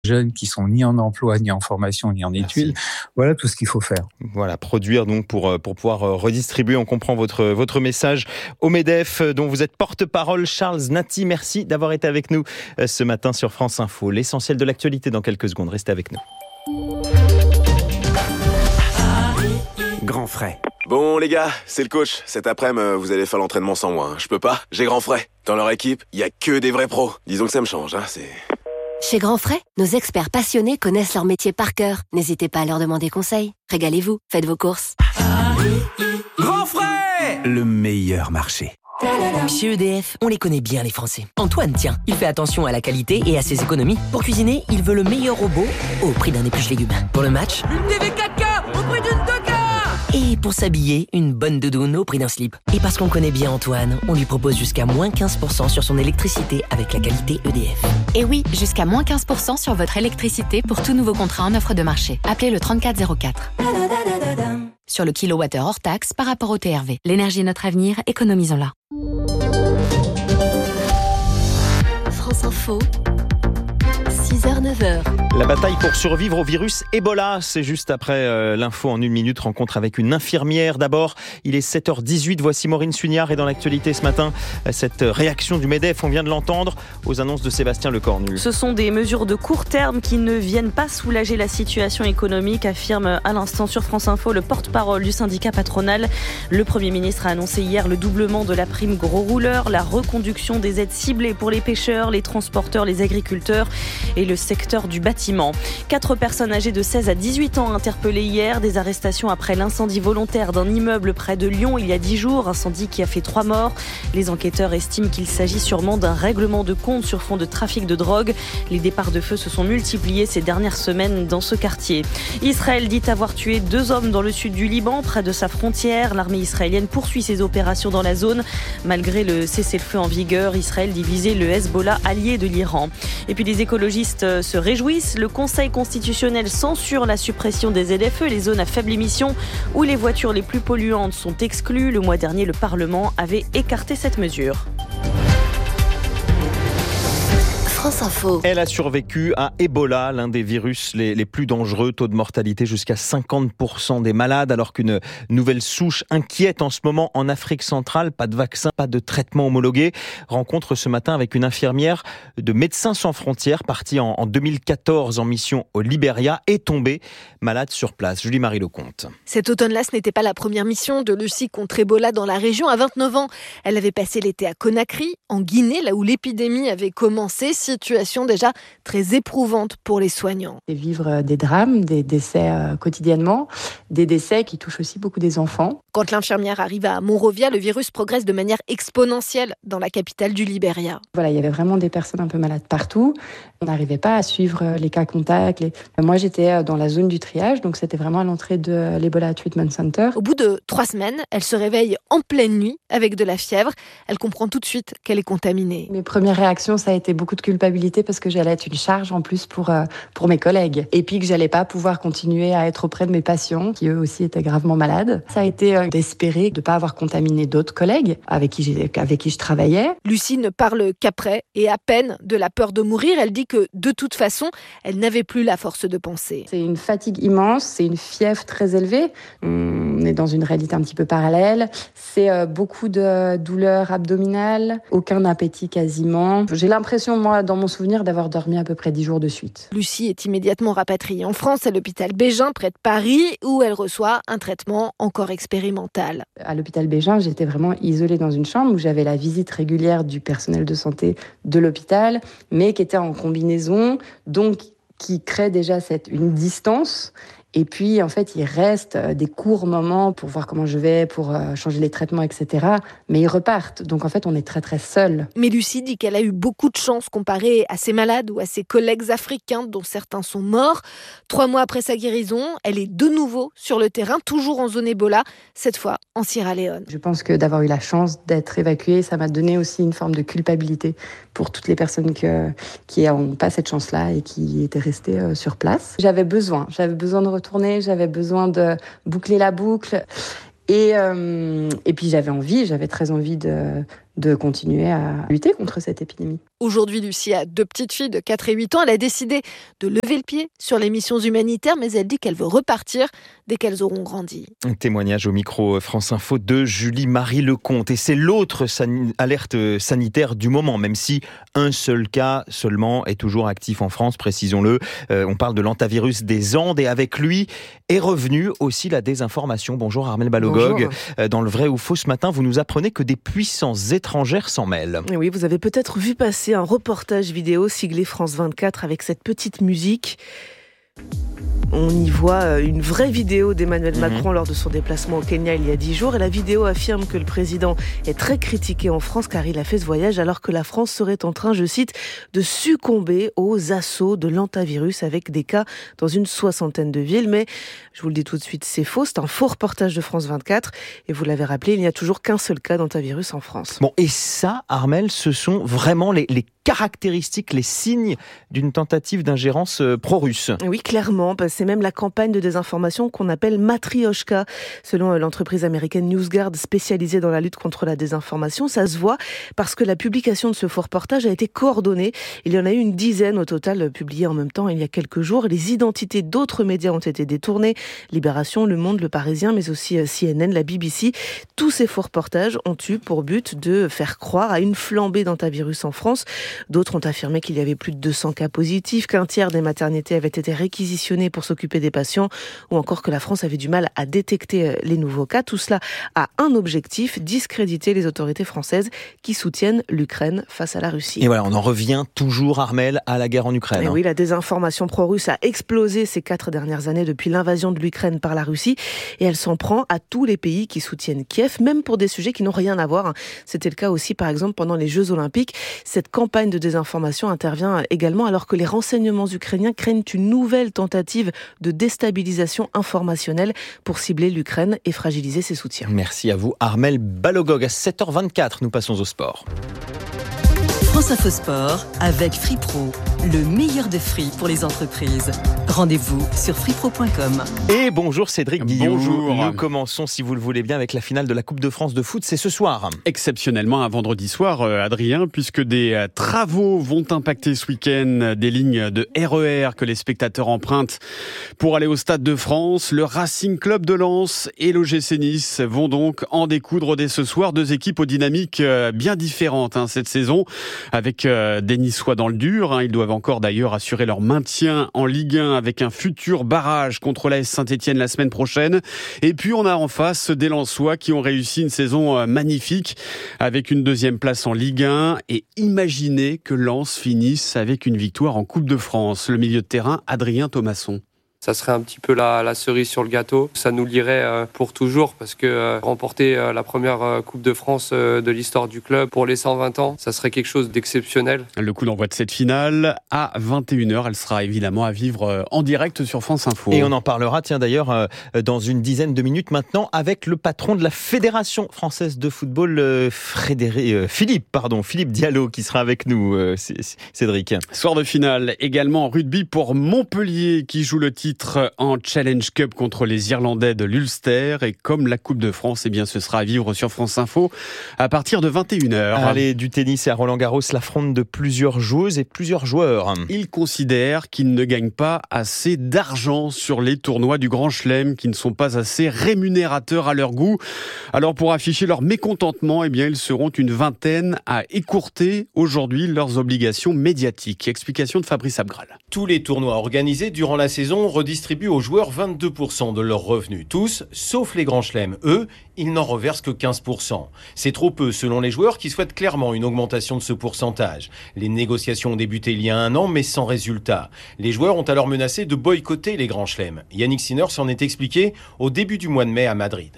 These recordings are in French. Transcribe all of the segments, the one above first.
jeunes qui sont ni en emploi, ni en formation, ni en études. Voilà tout ce qu'il faut faire. Voilà, produire donc pour pouvoir redistribuer. On comprend votre message au MEDEF, dont vous êtes porte-parole. Charles Naty, merci d'avoir été avec nous ce matin sur France Info. L'essentiel de l'actualité dans quelques secondes. Restez avec nous. Grand frais. Bon les gars, c'est le coach. Cet après-midi, vous allez faire l'entraînement sans moi. Je peux pas, j'ai grand frais. Dans leur équipe, il y a que des vrais pros. Disons que ça me change, c'est... Chez Grand Frais, nos experts passionnés connaissent leur métier par cœur. N'hésitez pas à leur demander conseil. Régalez-vous, faites vos courses. Grand frais, le meilleur marché. Chez EDF, on les connaît bien les Français. Antoine, tiens, il fait attention à la qualité et à ses économies. Pour cuisiner, il veut le meilleur robot au prix d'un épluche-légumes. Pour le match, une TV 4K au prix d'une 2K. Et pour s'habiller, une bonne doudoune au prix d'un slip. Et parce qu'on connaît bien Antoine, on lui propose jusqu'à moins 15% sur son électricité avec la qualité EDF. Et oui, jusqu'à moins 15% sur votre électricité pour tout nouveau contrat en offre de marché. Appelez le 3404. Sur le kilowattheure hors taxe par rapport au TRV. L'énergie est notre avenir, économisons-la. France Info, 6h-9h. La bataille pour survivre au virus Ebola, c'est juste après l'info en 1 minute. Rencontre avec une infirmière. D'abord, il est 7h18. Voici Maureen Sugnard. Et dans l'actualité ce matin, cette réaction du MEDEF, on vient de l'entendre, aux annonces de Sébastien Lecornu. Ce sont des mesures de court terme qui ne viennent pas soulager la situation économique, affirme à l'instant sur France Info le porte-parole du syndicat patronal. Le Premier ministre a annoncé hier le doublement de la prime gros rouleur, la reconduction des aides ciblées pour les pêcheurs, les transporteurs, les agriculteurs et le secteur du bâtiment. 4 personnes âgées de 16 à 18 ans interpellées hier. Des arrestations après l'incendie volontaire d'un immeuble près de Lyon il y a 10 jours. Incendie qui a fait 3 morts. Les enquêteurs estiment qu'il s'agit sûrement d'un règlement de compte sur fond de trafic de drogue. Les départs de feu se sont multipliés ces dernières semaines dans ce quartier. Israël dit avoir tué 2 hommes dans le sud du Liban, près de sa frontière. L'armée israélienne poursuit ses opérations dans la zone. Malgré le cessez-le-feu en vigueur, Israël dit viser le Hezbollah, allié de l'Iran. Et puis les écologistes se réjouissent. Le Conseil constitutionnel censure la suppression des ZFE, les zones à faible émission, où les voitures les plus polluantes sont exclues. Le mois dernier, le Parlement avait écarté cette mesure. France Info. Elle a survécu à Ebola, l'un des virus les plus dangereux. Taux de mortalité jusqu'à 50% des malades, alors qu'une nouvelle souche inquiète en ce moment en Afrique centrale. Pas de vaccin, pas de traitement homologué. Rencontre ce matin avec une infirmière de Médecins sans frontières, partie en 2014 en mission au Libéria et tombée malade sur place. Julie-Marie Lecomte. Cet automne-là, ce n'était pas la première mission de Lucie contre Ebola dans la région. À 29 ans, elle avait passé l'été à Conakry, en Guinée, là où l'épidémie avait commencé. Situation déjà très éprouvante pour les soignants. Et vivre des drames, des décès quotidiennement, des décès qui touchent aussi beaucoup des enfants. Quand l'infirmière arrive à Monrovia, le virus progresse de manière exponentielle dans la capitale du Libéria. Voilà, il y avait vraiment des personnes un peu malades partout. On n'arrivait pas à suivre les cas contacts. Moi, j'étais dans la zone du triage, donc c'était vraiment à l'entrée de l'Ebola Treatment Center. Au bout de 3 semaines, elle se réveille en pleine nuit avec de la fièvre. Elle comprend tout de suite qu'elle est contaminée. Mes premières réactions, ça a été beaucoup de culpabilité parce que j'allais être une charge en plus pour mes collègues. Et puis que j'allais pas pouvoir continuer à être auprès de mes patients qui eux aussi étaient gravement malades. Ça a été d'espérer de pas avoir contaminé d'autres collègues avec qui je travaillais. Lucie ne parle qu'après et à peine de la peur de mourir. Elle dit que de toute façon, elle n'avait plus la force de penser. C'est une fatigue immense, c'est une fièvre très élevée. On est dans une réalité un petit peu parallèle. C'est beaucoup de douleurs abdominales, aucun appétit quasiment. J'ai l'impression, moi, dans mon souvenir, d'avoir dormi à peu près 10 jours de suite. Lucie est immédiatement rapatriée en France à l'hôpital Bégin, près de Paris, où elle reçoit un traitement encore expérimental. À l'hôpital Bégin, j'étais vraiment isolée dans une chambre où j'avais la visite régulière du personnel de santé de l'hôpital, mais qui était en combinaison, donc qui crée déjà une distance. Et puis, en fait, il reste des courts moments pour voir comment je vais, pour changer les traitements, etc. Mais ils repartent. Donc, en fait, on est très, très seuls. Mais Lucie dit qu'elle a eu beaucoup de chance comparée à ses malades ou à ses collègues africains, dont certains sont morts. 3 mois après sa guérison, elle est de nouveau sur le terrain, toujours en zone Ebola, cette fois en Sierra Leone. Je pense que d'avoir eu la chance d'être évacuée, ça m'a donné aussi une forme de culpabilité pour toutes les personnes qui n'ont pas cette chance-là et qui étaient restées sur place. J'avais besoin de retourner, j'avais besoin de boucler la boucle et puis j'avais très envie de continuer à lutter contre cette épidémie. Aujourd'hui, Lucie a 2 petites filles de 4 et 8 ans. Elle a décidé de lever le pied sur les missions humanitaires, mais elle dit qu'elle veut repartir dès qu'elles auront grandi. Un témoignage au micro France Info de Julie-Marie Lecomte. Et c'est l'autre alerte sanitaire du moment, même si un seul cas seulement est toujours actif en France, précisons-le. On parle de l'hantavirus des Andes et avec lui est revenue aussi la désinformation. Bonjour Armelle Balogog. Bonjour. Dans le vrai ou faux ce matin, vous nous apprenez que des puissances étrangères s'en mêlent. Oui, vous avez peut-être vu passer un reportage vidéo siglé France 24 avec cette petite musique. On y voit une vraie vidéo d'Emmanuel Macron lors de son déplacement au Kenya il y a 10 jours. Et la vidéo affirme que le président est très critiqué en France car il a fait ce voyage alors que la France serait en train, je cite, de succomber aux assauts de l'hantavirus avec des cas dans une 60aine de villes. Mais je vous le dis tout de suite, c'est faux. C'est un faux reportage de France 24. Et vous l'avez rappelé, il n'y a toujours qu'un seul cas d'hantavirus en France. Bon, et ça, Armelle, ce sont vraiment les caractéristiques, les signes d'une tentative d'ingérence pro-russe. Oui, clairement. C'est même la campagne de désinformation qu'on appelle Matrioshka. Selon l'entreprise américaine NewsGuard, spécialisée dans la lutte contre la désinformation, ça se voit parce que la publication de ce faux reportage a été coordonnée. Il y en a eu une dizaine au total publiées en même temps il y a quelques jours. Les identités d'autres médias ont été détournées. Libération, Le Monde, Le Parisien, mais aussi CNN, la BBC. Tous ces faux reportages ont eu pour but de faire croire à une flambée d'hantavirus en France. D'autres ont affirmé qu'il y avait plus de 200 cas positifs, qu'un tiers des maternités avaient été réquisitionnées pour s'occuper des patients, ou encore que la France avait du mal à détecter les nouveaux cas. Tout cela a un objectif, discréditer les autorités françaises qui soutiennent l'Ukraine face à la Russie. Et voilà, on en revient toujours, Armelle, à la guerre en Ukraine. Et oui, la désinformation pro-russe a explosé ces 4 dernières années depuis l'invasion de l'Ukraine par la Russie, et elle s'en prend à tous les pays qui soutiennent Kiev, même pour des sujets qui n'ont rien à voir. C'était le cas aussi, par exemple, pendant les Jeux Olympiques. Cette campagne de désinformation intervient également alors que les renseignements ukrainiens craignent une nouvelle tentative de déstabilisation informationnelle pour cibler l'Ukraine et fragiliser ses soutiens. Merci à vous, Armelle Balogog. À 7h24, nous passons au sport. France Info Sport avec Free Pro, le meilleur de free pour les entreprises. Rendez-vous sur freepro.com. Et bonjour Cédric Guillaume. Bonjour. Nous commençons, si vous le voulez bien, avec la finale de la Coupe de France de foot. C'est ce soir. Exceptionnellement un vendredi soir, Adrien, puisque des travaux vont impacter ce week-end des lignes de RER que les spectateurs empruntent pour aller au Stade de France. Le Racing Club de Lens et l'OGC Nice vont donc en découdre dès ce soir. 2 équipes aux dynamiques bien différentes cette saison, avec des Niçois dans le dur. Ils doivent encore d'ailleurs assurer leur maintien en Ligue 1 avec un futur barrage contre l'AS Saint-Etienne la semaine prochaine. Et puis on a en face des Lensois qui ont réussi une saison magnifique avec une 2e place en Ligue 1. Et imaginez que Lens finisse avec une victoire en Coupe de France. Le milieu de terrain, Adrien Thomasson. Ça serait un petit peu la cerise sur le gâteau. Ça nous lierait pour toujours parce que remporter la première Coupe de France de l'histoire du club pour les 120 ans, ça serait quelque chose d'exceptionnel. Le coup d'envoi de cette finale à 21h. Elle sera évidemment à vivre en direct sur France Info. Et on en parlera, d'ailleurs, dans une dizaine de minutes maintenant avec le patron de la Fédération française de football, Philippe Diallo, qui sera avec nous, Cédric. Soir de finale également en rugby pour Montpellier qui joue le titre en Challenge Cup contre les Irlandais de l'Ulster. Et comme la Coupe de France, ce sera à vivre sur France Info à partir de 21h. Allez, du tennis et à Roland-Garros, l'affronte de plusieurs joueuses et plusieurs joueurs. Ils considèrent qu'ils ne gagnent pas assez d'argent sur les tournois du Grand Chelem, qui ne sont pas assez rémunérateurs à leur goût. Alors pour afficher leur mécontentement, ils seront une vingtaine à écourter aujourd'hui leurs obligations médiatiques. Explication de Fabrice Abgral. Tous les tournois organisés durant la saison redistribuent aux joueurs 22% de leurs revenus. Tous, sauf les grands chelems. Eux, ils n'en reversent que 15%. C'est trop peu selon les joueurs qui souhaitent clairement une augmentation de ce pourcentage. Les négociations ont débuté il y a 1 an, mais sans résultat. Les joueurs ont alors menacé de boycotter les grands chelems. Yannick Sinner s'en est expliqué au début du mois de mai à Madrid.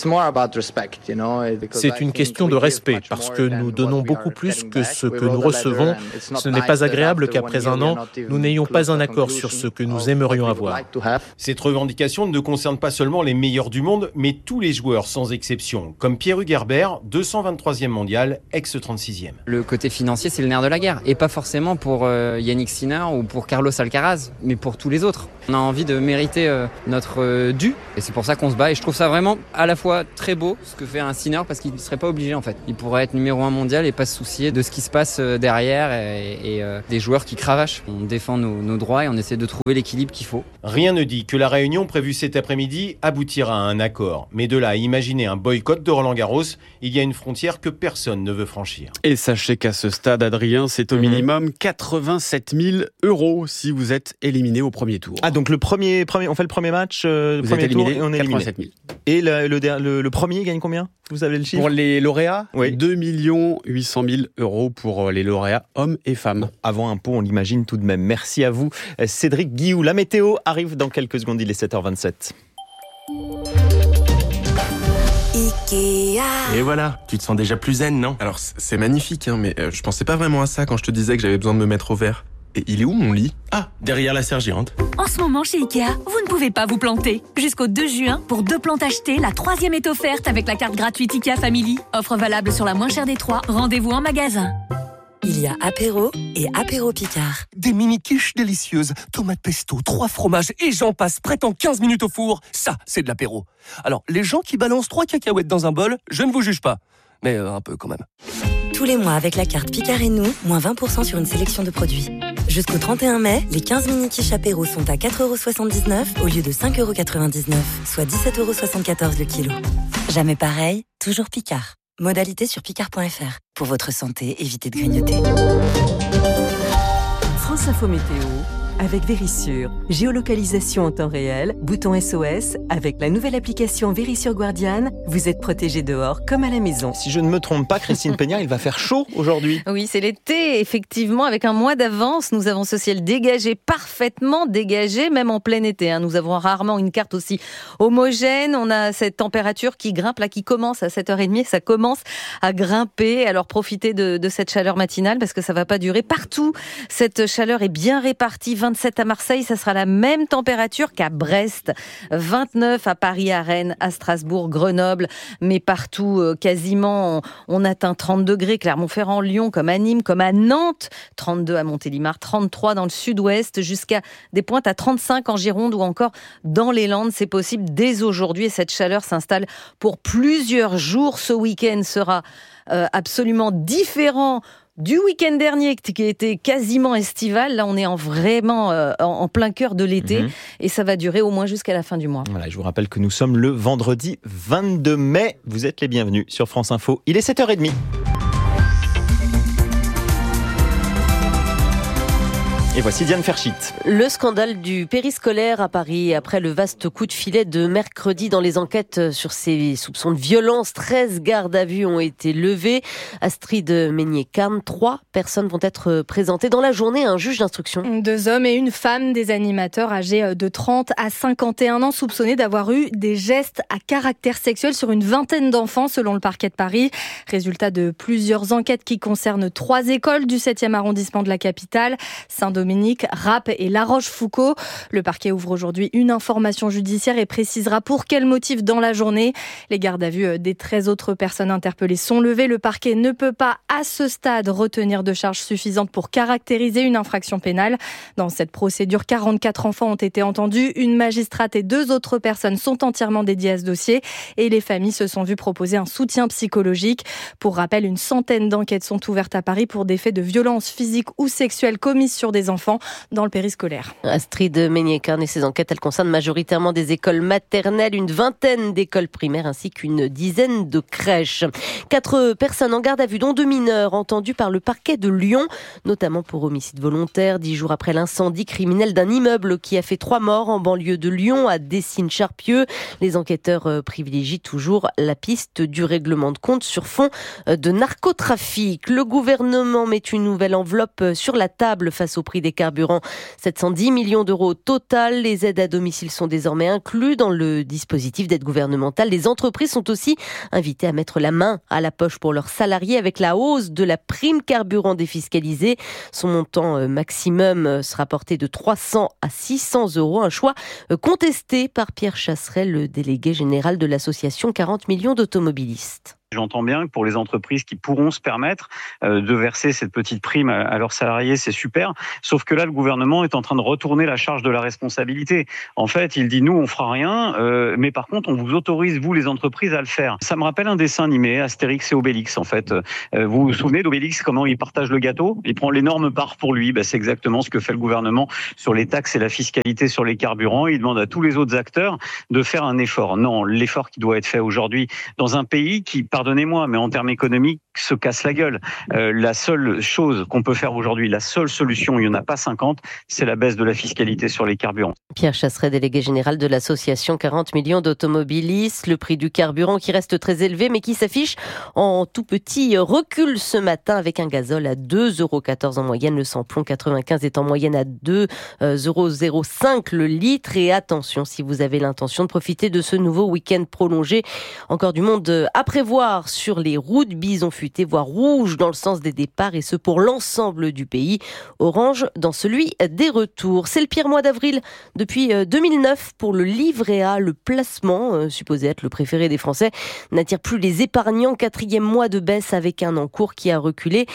C'est une question de respect, parce que nous donnons beaucoup plus que ce que nous recevons. Ce n'est pas agréable qu'après 1 an, nous n'ayons pas un accord sur ce que nous aimerions avoir. Cette revendication ne concerne pas seulement les meilleurs du monde, mais tous les joueurs sans exception, comme Pierre-Hugues Herbert, 223e mondial, ex-36e. Le côté financier, c'est le nerf de la guerre, et pas forcément pour Yannick Sinner ou pour Carlos Alcaraz, mais pour tous les autres. On a envie de mériter notre dû, et c'est pour ça qu'on se bat, et je trouve ça vraiment à la la fois très beau ce que fait un Sinner parce qu'il ne serait pas obligé en fait. Il pourrait être numéro 1 mondial et pas se soucier de ce qui se passe derrière et des joueurs qui cravachent. On défend nos droits et on essaie de trouver l'équilibre qu'il faut. Rien ne dit que la réunion prévue cet après-midi aboutira à un accord. Mais de là à imaginer un boycott de Roland-Garros, il y a une frontière que personne ne veut franchir. Et sachez qu'à ce stade, Adrien, c'est au minimum 87 000 € si vous êtes éliminé au premier tour. Ah, donc on fait le premier match, vous premier êtes éliminé, tour, on est 87 000. Et le premier gagne combien ? Vous avez le chiffre ? Pour les lauréats, oui. 2 800 000 € pour les lauréats hommes et femmes. Bon, avant impôt, on l'imagine tout de même. Merci à vous, Cédric Guillou. La météo arrive dans quelques secondes, il est 7h27. Et voilà, tu te sens déjà plus zen, non ? Alors c'est magnifique, mais je pensais pas vraiment à ça quand je te disais que j'avais besoin de me mettre au vert. Et il est où mon lit ? Ah, derrière la serre géante. En ce moment chez Ikea, vous ne pouvez pas vous planter. Jusqu'au 2 juin, pour 2 plantes achetées, la 3e est offerte avec la carte gratuite Ikea Family. Offre valable sur la moins chère des 3. Rendez-vous en magasin. Il y a apéro et apéro Picard. Des mini-quiches délicieuses, tomates pesto, 3 fromages et j'en passe, prêt en 15 minutes au four. Ça, c'est de l'apéro. Alors, les gens qui balancent 3 cacahuètes dans un bol, je ne vous juge pas. Mais un peu quand même. Tous les mois avec la carte Picard et nous, moins 20% sur une sélection de produits. Jusqu'au 31 mai, les 15 mini-quiches apéro sont à 4,79 € au lieu de 5,99 €, soit 17,74 € le kilo. Jamais pareil, toujours Picard. Modalité sur picard.fr. Pour votre santé, évitez de grignoter. France Info Météo avec Vérissure. Géolocalisation en temps réel, bouton SOS. Avec la nouvelle application Vérissure Guardian, vous êtes protégé dehors comme à la maison. Si je ne me trompe pas, Christine Peña, il va faire chaud aujourd'hui. Oui, c'est l'été, effectivement. Avec un mois d'avance, nous avons ce ciel dégagé, parfaitement dégagé, même en plein été. Nous avons rarement une carte aussi homogène. On a cette température qui grimpe, là, qui commence à 7h30. Ça commence à grimper. Alors, profitez de cette chaleur matinale parce que ça ne va pas durer. Partout, cette chaleur est bien répartie. 27 à Marseille, ça sera la même température qu'à Brest, 29 à Paris, à Rennes, à Strasbourg, Grenoble, mais partout quasiment on atteint 30 degrés, Clermont-Ferrand, Lyon, comme à Nîmes, comme à Nantes, 32 à Montélimar, 33 dans le sud-ouest, jusqu'à des pointes à 35 en Gironde ou encore dans les Landes. C'est possible dès aujourd'hui et cette chaleur s'installe pour plusieurs jours. Ce week-end sera absolument différent du week-end dernier qui était quasiment estival. Là, on est vraiment en plein cœur de l'été et ça va durer au moins jusqu'à la fin du mois. Voilà, je vous rappelle que nous sommes le vendredi 22 mai. Vous êtes les bienvenus sur France Info. Il est 7h30. Et voici Diane Ferchit. Le scandale du périscolaire à Paris. Après le vaste coup de filet de mercredi dans les enquêtes sur ces soupçons de violence, 13 gardes à vue ont été levés. Astrid Meignet-Carne, 3 personnes vont être présentées dans la journée à un juge d'instruction. 2 hommes et une femme, des animateurs âgés de 30 à 51 ans, soupçonnés d'avoir eu des gestes à caractère sexuel sur une vingtaine d'enfants, selon le parquet de Paris. Résultat de plusieurs enquêtes qui concernent 3 écoles du 7e arrondissement de la capitale, Saint-Dominique, Rapp et La Rochefoucauld. Le parquet ouvre aujourd'hui une information judiciaire et précisera pour quel motif dans la journée. Les gardes à vue des 13 autres personnes interpellées sont levées. Le parquet ne peut pas, à ce stade, retenir de charges suffisantes pour caractériser une infraction pénale. Dans cette procédure, 44 enfants ont été entendus. Une magistrate et 2 autres personnes sont entièrement dédiées à ce dossier et les familles se sont vues proposer un soutien psychologique. Pour rappel, une centaine d'enquêtes sont ouvertes à Paris pour des faits de violence physique ou sexuelle commis sur des enfants dans le périscolaire. Astrid Meignet-Carne et ses enquêtes, elles concernent majoritairement des écoles maternelles, une vingtaine d'écoles primaires ainsi qu'une dizaine de crèches. 4 personnes en garde à vue, dont 2 mineurs, entendus par le parquet de Lyon, notamment pour homicide volontaire, 10 jours après l'incendie criminel d'un immeuble qui a fait 3 morts en banlieue de Lyon, à Dessines-Charpieu. Les enquêteurs privilégient toujours la piste du règlement de compte sur fond de narcotrafic. Le gouvernement met une nouvelle enveloppe sur la table face au prix des carburants. 710 millions d'euros au total. Les aides à domicile sont désormais inclus dans le dispositif d'aide gouvernementale. Les entreprises sont aussi invitées à mettre la main à la poche pour leurs salariés avec la hausse de la prime carburant défiscalisée. Son montant maximum sera porté de 300 à 600 €. Un choix contesté par Pierre Chasseret, le délégué général de l'association 40 millions d'automobilistes. J'entends bien que pour les entreprises qui pourront se permettre de verser cette petite prime à leurs salariés, c'est super. Sauf que là, le gouvernement est en train de retourner la charge de la responsabilité. En fait, il dit nous, on fera rien, mais par contre, on vous autorise, vous les entreprises, à le faire. Ça me rappelle un dessin animé, Astérix et Obélix, en fait. Vous vous souvenez d'Obélix, comment il partage le gâteau ? Il prend l'énorme part pour lui. C'est exactement ce que fait le gouvernement sur les taxes et la fiscalité sur les carburants. Il demande à tous les autres acteurs de faire un effort. Non, l'effort qui doit être fait aujourd'hui dans un pays qui, pardonnez-moi, mais en termes économiques, se casse la gueule. La seule chose qu'on peut faire aujourd'hui, la seule solution, il n'y en a pas 50, c'est la baisse de la fiscalité sur les carburants. Pierre Chasseret, délégué général de l'association 40 millions d'automobilistes. Le prix du carburant qui reste très élevé, mais qui s'affiche en tout petit recul ce matin avec un gazole à 2,14 € en moyenne. Le samplon 95 est en moyenne à 2,05 € le litre. Et attention, si vous avez l'intention de profiter de ce nouveau week-end prolongé, encore du monde à prévoir sur les routes. Bison futé, voire rouge dans le sens des départs, et ce pour l'ensemble du pays. Orange dans celui des retours. C'est le pire mois d'avril depuis 2009 pour le livret A. Le placement, supposé être le préféré des Français, n'attire plus les épargnants. 4e mois de baisse avec un encours qui a reculé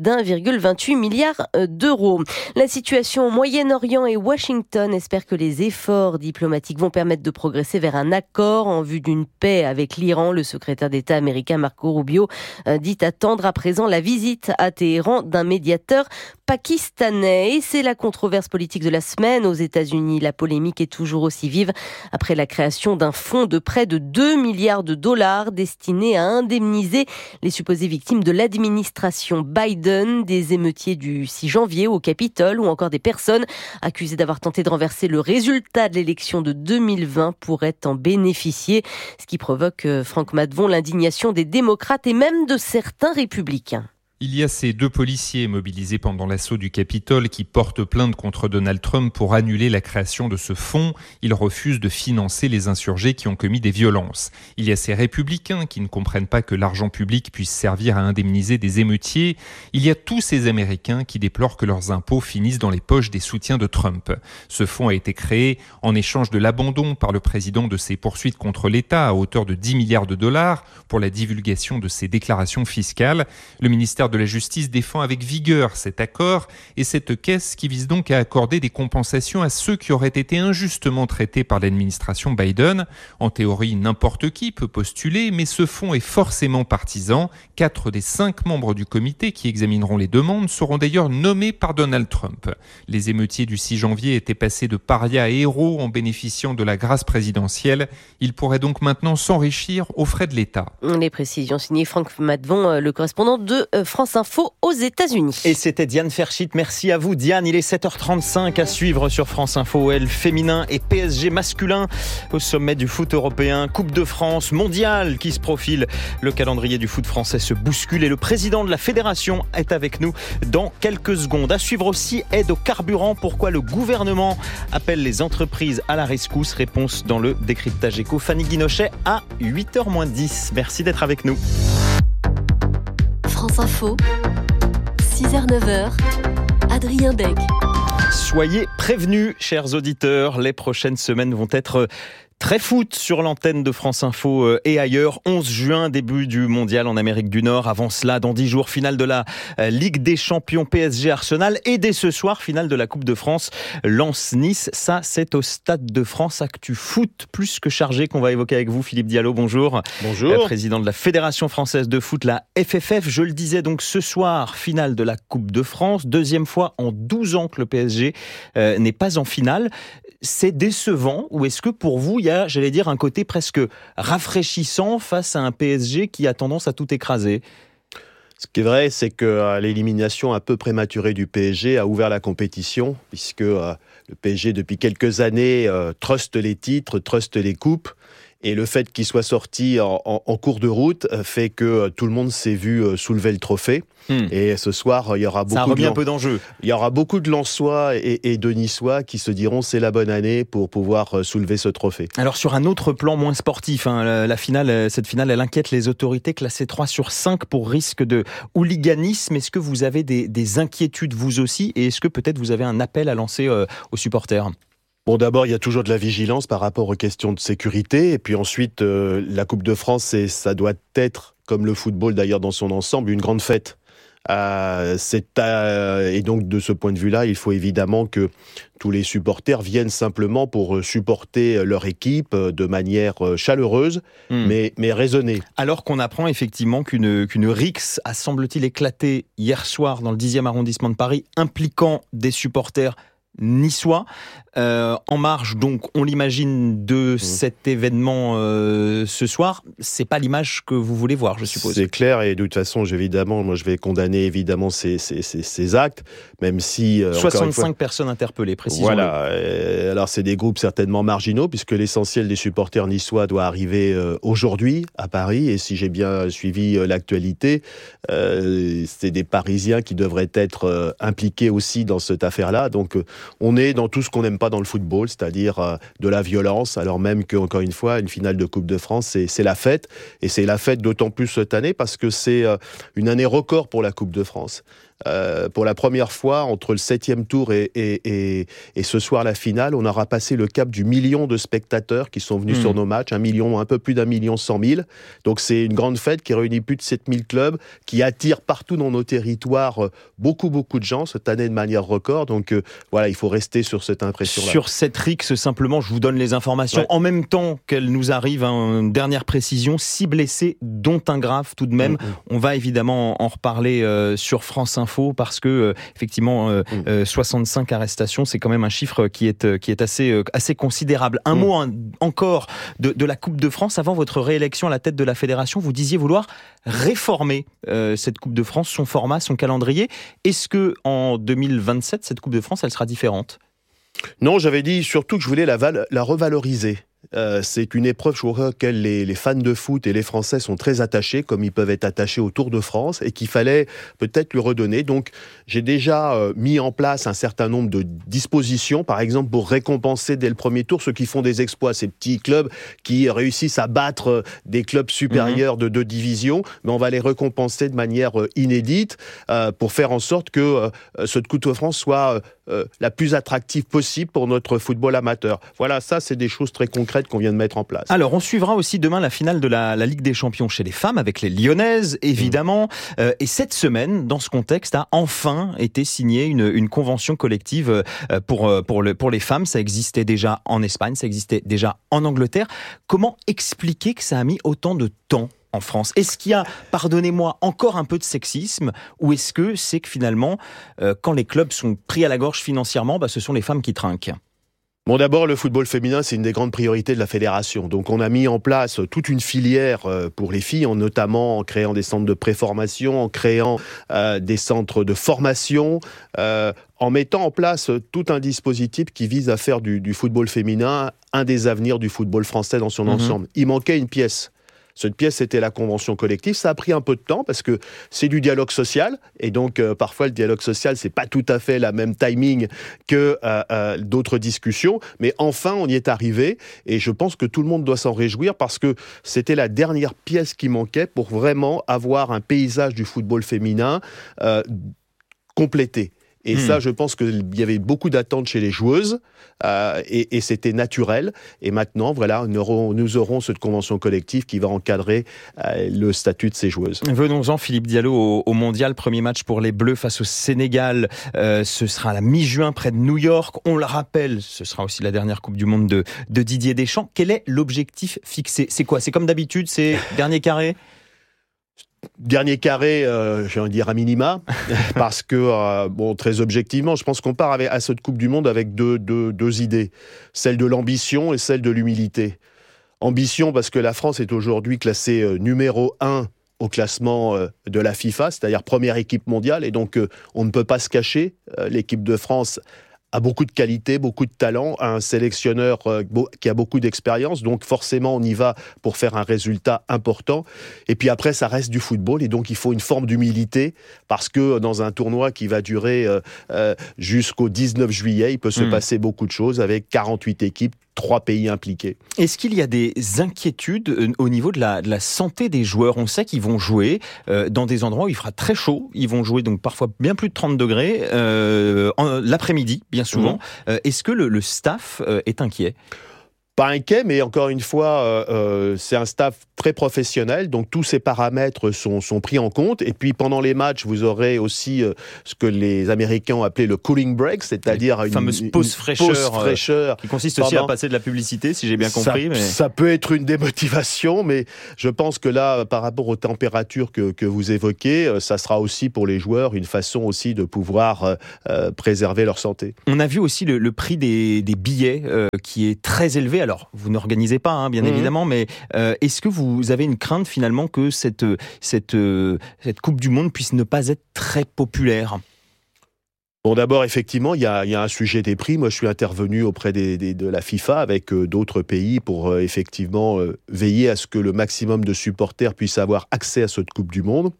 d'1,28 milliard d'euros. La situation au Moyen-Orient et Washington espère que les efforts diplomatiques vont permettre de progresser vers un accord en vue d'une paix avec l'Iran. Le secrétaire d'État américain Marco Rubio dit attendre à présent la visite à Téhéran d'un médiateur pakistanais. Et c'est la controverse politique de la semaine aux États-Unis. La polémique est toujours aussi vive après la création d'un fonds de près de 2 milliards de dollars destiné à indemniser les supposées victimes de l'administration Biden, des émeutiers du 6 janvier au Capitole ou encore des personnes accusées d'avoir tenté de renverser le résultat de l'élection de 2020 pourraient en bénéficier, ce qui provoque, Franck Maddevon, l'indignation des démocrates et même de certains républicains. Il y a ces 2 policiers mobilisés pendant l'assaut du Capitole qui portent plainte contre Donald Trump pour annuler la création de ce fonds. Ils refusent de financer les insurgés qui ont commis des violences. Il y a ces républicains qui ne comprennent pas que l'argent public puisse servir à indemniser des émeutiers. Il y a tous ces Américains qui déplorent que leurs impôts finissent dans les poches des soutiens de Trump. Ce fonds a été créé en échange de l'abandon par le président de ses poursuites contre l'État à hauteur de 10 milliards de dollars pour la divulgation de ses déclarations fiscales. Le ministère de la Justice défend avec vigueur cet accord et cette caisse qui vise donc à accorder des compensations à ceux qui auraient été injustement traités par l'administration Biden. En théorie, n'importe qui peut postuler, mais ce fonds est forcément partisan. 4 des 5 membres du comité qui examineront les demandes seront d'ailleurs nommés par Donald Trump. Les émeutiers du 6 janvier étaient passés de parias à héros en bénéficiant de la grâce présidentielle. Ils pourraient donc maintenant s'enrichir aux frais de l'État. Les précisions signées Franck Maddevon, le correspondant de France Info aux États-Unis. Et c'était Diane Ferchit. Merci à vous, Diane. Il est 7h35 à suivre sur France Info. OL féminin et PSG masculin au sommet du foot européen. Coupe de France mondiale qui se profile. Le calendrier du foot français se bouscule et le président de la fédération est avec nous dans quelques secondes. À suivre aussi, aide au carburant. Pourquoi le gouvernement appelle les entreprises à la rescousse? Réponse dans le décryptage éco. Fanny Guinochet à 8h-10. Merci d'être avec nous. France Info, 6h-9h, Adrien Beck. Soyez prévenus, chers auditeurs, les prochaines semaines vont être très foot sur l'antenne de France Info et ailleurs. 11 juin, début du mondial en Amérique du Nord. Avant cela, dans 10 jours, finale de la Ligue des Champions PSG Arsenal. Et dès ce soir, finale de la Coupe de France Lens-Nice. Ça, c'est au Stade de France. Actu foot plus que chargé qu'on va évoquer avec vous. Philippe Diallo, bonjour. Bonjour. Président de la Fédération Française de Foot, la FFF. Je le disais donc ce soir, finale de la Coupe de France. Deuxième fois en 12 ans que le PSG n'est pas en finale. C'est décevant ou est-ce que pour vous, il y a, j'allais dire, un côté presque rafraîchissant face à un PSG qui a tendance à tout écraser? Ce qui est vrai, c'est que l'élimination un peu prématurée du PSG a ouvert la compétition, puisque le PSG, depuis quelques années, truste les titres, truste les coupes. Et le fait qu'il soit sorti en cours de route fait que tout le monde s'est vu soulever le trophée. Et ce soir, il y aura beaucoup de Lensois et de Niçois qui se diront c'est la bonne année pour pouvoir soulever ce trophée. Alors sur un autre plan moins sportif, cette finale, elle inquiète les autorités classées 3 sur 5 pour risque de hooliganisme. Est-ce que vous avez des inquiétudes vous aussi? Et est-ce que peut-être vous avez un appel à lancer aux supporters? Bon, d'abord, il y a toujours de la vigilance par rapport aux questions de sécurité. Et puis ensuite, la Coupe de France, ça doit être, comme le football d'ailleurs dans son ensemble, une grande fête. Et donc, de ce point de vue-là, il faut évidemment que tous les supporters viennent simplement pour supporter leur équipe de manière chaleureuse, mais raisonnée. Alors qu'on apprend effectivement qu'une rixe a, semble-t-il, éclaté hier soir dans le 10e arrondissement de Paris, impliquant des supporters niçois. En marge, donc, on l'imagine, de cet événement ce soir. C'est pas l'image que vous voulez voir, je suppose. C'est clair, et de toute façon, je vais condamner évidemment ces actes, même si... 65 personnes interpellées, précisément. Voilà, alors c'est des groupes certainement marginaux, puisque l'essentiel des supporters niçois doit arriver aujourd'hui à Paris, et si j'ai bien suivi l'actualité, c'est des Parisiens qui devraient être impliqués aussi dans cette affaire-là. Donc on est dans tout ce qu'on n'aime pas dans le football, c'est-à-dire de la violence, alors même qu'encore une fois, une finale de Coupe de France, c'est la fête, et c'est la fête d'autant plus cette année parce que c'est une année record pour la Coupe de France. Pour la première fois, entre le 7e tour et ce soir la finale, on aura passé le cap du million de spectateurs qui sont venus sur nos matchs, un peu plus d'1,1 million. Donc c'est une grande fête qui réunit plus de 7000 clubs, qui attire partout dans nos territoires beaucoup de gens cette année de manière record. Donc voilà, il faut rester sur cette impression-là. Sur cette rixe, simplement, je vous donne les informations. Ouais. En même temps qu'elle nous arrive, une dernière précision, 6 blessés, dont un grave tout de même. On va évidemment en reparler sur France Info, parce que effectivement 65 arrestations, c'est quand même un chiffre qui est assez considérable. Un mot encore de la Coupe de France. Avant votre réélection à la tête de la fédération, vous disiez vouloir réformer cette Coupe de France, son format, son calendrier. Est-ce que en 2027, cette Coupe de France, elle sera différente ? Non, j'avais dit surtout que je voulais la revaloriser. C'est une épreuve sur laquelle les fans de foot et les Français sont très attachés, comme ils peuvent être attachés au Tour de France, et qu'il fallait peut-être lui redonner. Donc j'ai déjà mis en place un certain nombre de dispositions, par exemple pour récompenser dès le premier tour ceux qui font des exploits, ces petits clubs qui réussissent à battre des clubs supérieurs de 2 divisions, mais on va les récompenser de manière inédite pour faire en sorte que cette Coupe de France soit la plus attractive possible pour notre football amateur. Voilà, ça c'est des choses très concrètes qu'on vient de mettre en place. Alors, on suivra aussi demain la finale de la Ligue des Champions chez les femmes, avec les Lyonnaises, évidemment. Et cette semaine, dans ce contexte, a enfin été signée une convention collective pour les femmes. Ça existait déjà en Espagne, ça existait déjà en Angleterre. Comment expliquer que ça a mis autant de temps en France ? Est-ce qu'il y a, pardonnez-moi, encore un peu de sexisme, ou est-ce que c'est que finalement, quand les clubs sont pris à la gorge financièrement, ce sont les femmes qui trinquent ? Bon, d'abord, le football féminin, c'est une des grandes priorités de la fédération. Donc, on a mis en place toute une filière pour les filles, notamment en créant des centres de préformation, en créant des centres de formation, en mettant en place tout un dispositif qui vise à faire du football féminin un des avenirs du football français dans son ensemble. Il manquait une pièce. Cette pièce, c'était la convention collective. Ça a pris un peu de temps parce que c'est du dialogue social. Et donc, parfois, le dialogue social, c'est pas tout à fait la même timing que d'autres discussions. Mais enfin, on y est arrivé. Et je pense que tout le monde doit s'en réjouir parce que c'était la dernière pièce qui manquait pour vraiment avoir un paysage du football féminin complété. Et ça, je pense qu'il y avait beaucoup d'attentes chez les joueuses et c'était naturel. Et maintenant, voilà, nous aurons cette convention collective qui va encadrer le statut de ces joueuses. Venons-en, Philippe Diallo, au Mondial. Premier match pour les Bleus face au Sénégal. Ce sera à la mi-juin près de New York. On le rappelle, ce sera aussi la dernière Coupe du Monde de Didier Deschamps. Quel est l'objectif fixé ? C'est quoi ? C'est comme d'habitude, c'est dernier carré ? Dernier carré, j'ai envie de dire à minima, parce que, très objectivement, je pense qu'on part à cette Coupe du Monde avec deux idées. Celle de l'ambition et celle de l'humilité. Ambition parce que la France est aujourd'hui classée numéro 1 au classement de la FIFA, c'est-à-dire première équipe mondiale, et donc on ne peut pas se cacher. L'équipe de France a beaucoup de qualité, beaucoup de talent, un sélectionneur qui a beaucoup d'expérience, donc forcément on y va pour faire un résultat important. Et puis après, ça reste du football, et donc il faut une forme d'humilité, parce que dans un tournoi qui va durer jusqu'au 19 juillet, il peut se passer beaucoup de choses, avec 48 équipes, 3 pays impliqués. Est-ce qu'il y a des inquiétudes au niveau de la santé des joueurs ? On sait qu'ils vont jouer dans des endroits où il fera très chaud. Ils vont jouer donc parfois bien plus de 30 degrés l'après-midi, bien souvent. Est-ce que le staff est inquiet ? Pas inquiet, mais encore une fois, c'est un staff très professionnel, donc tous ces paramètres sont pris en compte. Et puis pendant les matchs, vous aurez aussi ce que les Américains ont appelé le cooling break, c'est-à-dire une fameuse pause fraîcheur qui consiste aussi à passer de la publicité, si j'ai bien compris. Ça peut être une démotivation, mais je pense que là, par rapport aux températures que vous évoquez, ça sera aussi pour les joueurs une façon aussi de pouvoir préserver leur santé. On a vu aussi le prix des billets qui est très élevé. Alors, vous n'organisez pas, bien évidemment, mais est-ce que vous avez une crainte finalement que cette Coupe du Monde puisse ne pas être très populaire ? Bon, d'abord, effectivement, il y a un sujet des prix. Moi, je suis intervenu auprès de la FIFA avec d'autres pays pour effectivement veiller à ce que le maximum de supporters puissent avoir accès à cette Coupe du Monde.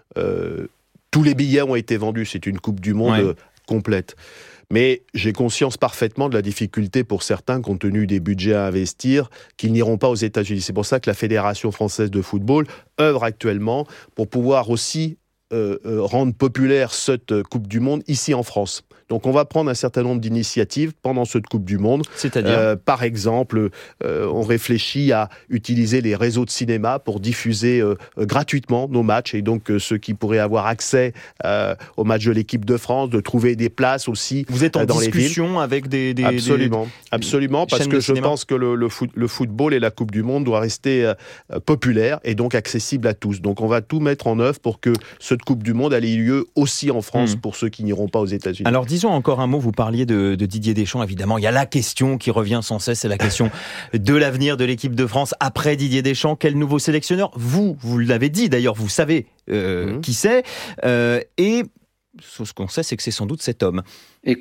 Tous les billets ont été vendus. C'est une Coupe du Monde complète. Mais j'ai conscience parfaitement de la difficulté pour certains, compte tenu des budgets à investir, qu'ils n'iront pas aux États-Unis. C'est pour ça que la Fédération française de football œuvre actuellement pour pouvoir aussi rendre populaire cette Coupe du Monde ici en France. Donc on va prendre un certain nombre d'initiatives pendant cette Coupe du Monde. C'est-à-dire par exemple, on réfléchit à utiliser les réseaux de cinéma pour diffuser gratuitement nos matchs. Et donc ceux qui pourraient avoir accès aux matchs de l'équipe de France, de trouver des places aussi dans les villes. Vous êtes en discussion avec des Absolument, parce que je pense que le football et la Coupe du Monde doivent rester populaires et donc accessibles à tous. Donc on va tout mettre en œuvre pour que cette Coupe du Monde ait lieu aussi en France pour ceux qui n'iront pas aux États-Unis. Alors disons encore un mot, vous parliez de Didier Deschamps, évidemment, il y a la question qui revient sans cesse, c'est la question de l'avenir de l'équipe de France après Didier Deschamps. Quel nouveau sélectionneur ? Vous l'avez dit d'ailleurs, vous savez qui c'est, et ce qu'on sait, c'est que c'est sans doute cet homme. Ce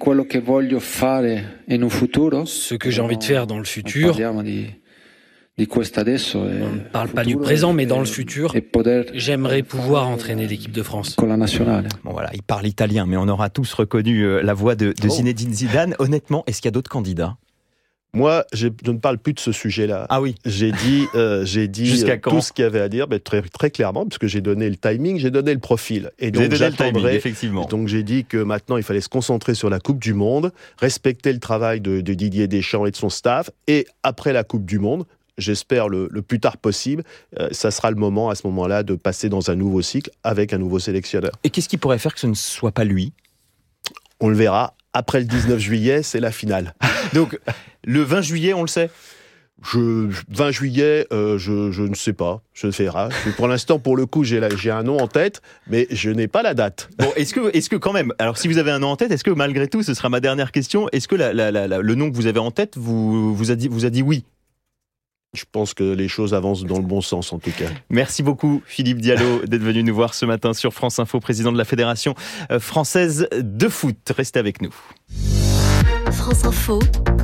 que j'ai envie de faire dans le futur, on ne parle pas du présent, mais dans le futur, j'aimerais pouvoir entraîner l'équipe de France. Bon voilà, il parle italien, mais on aura tous reconnu la voix de Zinedine Zidane. Honnêtement, est-ce qu'il y a d'autres candidats ? Moi, je ne parle plus de ce sujet-là. Ah oui. J'ai dit tout ce qu'il y avait à dire, mais très, très clairement, parce que j'ai donné le timing, j'ai donné le profil. Et donc, j'attendrai. Effectivement. Donc, j'ai dit que maintenant, il fallait se concentrer sur la Coupe du Monde, respecter le travail de Didier Deschamps et de son staff, et après la Coupe du Monde, j'espère le plus tard possible, ça sera le moment, à ce moment-là, de passer dans un nouveau cycle avec un nouveau sélectionneur. Et qu'est-ce qui pourrait faire que ce ne soit pas lui ? On le verra. Après le 19 juillet, c'est la finale. Donc, le 20 juillet, on le sait ? 20 juillet, je ne sais pas, je le ferai. Pour l'instant, pour le coup, j'ai un nom en tête, mais je n'ai pas la date. Bon, est-ce que quand même, alors si vous avez un nom en tête, est-ce que malgré tout, ce sera ma dernière question, est-ce que le nom que vous avez en tête vous a dit oui ? Je pense que les choses avancent dans le bon sens, en tout cas. Merci beaucoup, Philippe Diallo, d'être venu nous voir ce matin sur France Info, président de la Fédération française de foot. Restez avec nous. France Info,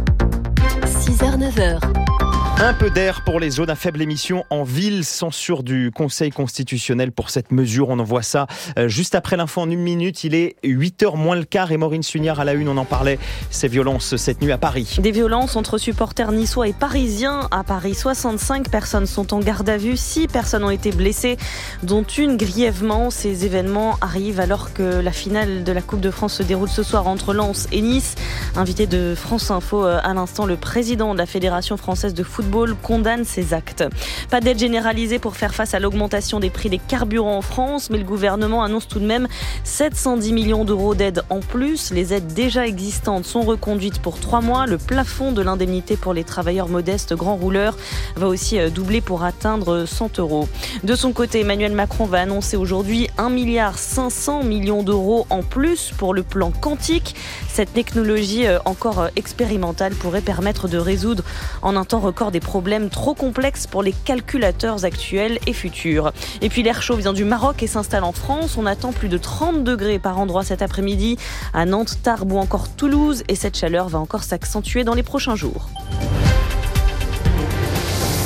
6h-9h. Un peu d'air pour les zones à faible émission en ville. Censure du Conseil constitutionnel pour cette mesure. On en voit ça juste après l'info en 1 minute. Il est 8h moins le quart et Maureen Sugnard à la une. On en parlait. Ces violences cette nuit à Paris. Des violences entre supporters niçois et parisiens. À Paris, 65 personnes sont en garde à vue. 6 personnes ont été blessées, dont une grièvement. Ces événements arrivent alors que la finale de la Coupe de France se déroule ce soir entre Lens et Nice. Invité de France Info à l'instant, le président de la Fédération française de football condamne ces actes. Pas d'aide généralisée pour faire face à l'augmentation des prix des carburants en France, mais le gouvernement annonce tout de même 710 millions d'euros d'aide en plus. Les aides déjà existantes sont reconduites pour 3 mois. Le plafond de l'indemnité pour les travailleurs modestes grands rouleurs va aussi doubler pour atteindre 100 euros. De son côté, Emmanuel Macron va annoncer aujourd'hui 1,5 milliard d'euros en plus pour le plan quantique. Cette technologie encore expérimentale pourrait permettre de résoudre en un temps record des problèmes trop complexes pour les calculateurs actuels et futurs. Et puis l'air chaud vient du Maroc et s'installe en France. On attend plus de 30 degrés par endroit cet après-midi à Nantes, Tarbes ou encore Toulouse. Et cette chaleur va encore s'accentuer dans les prochains jours.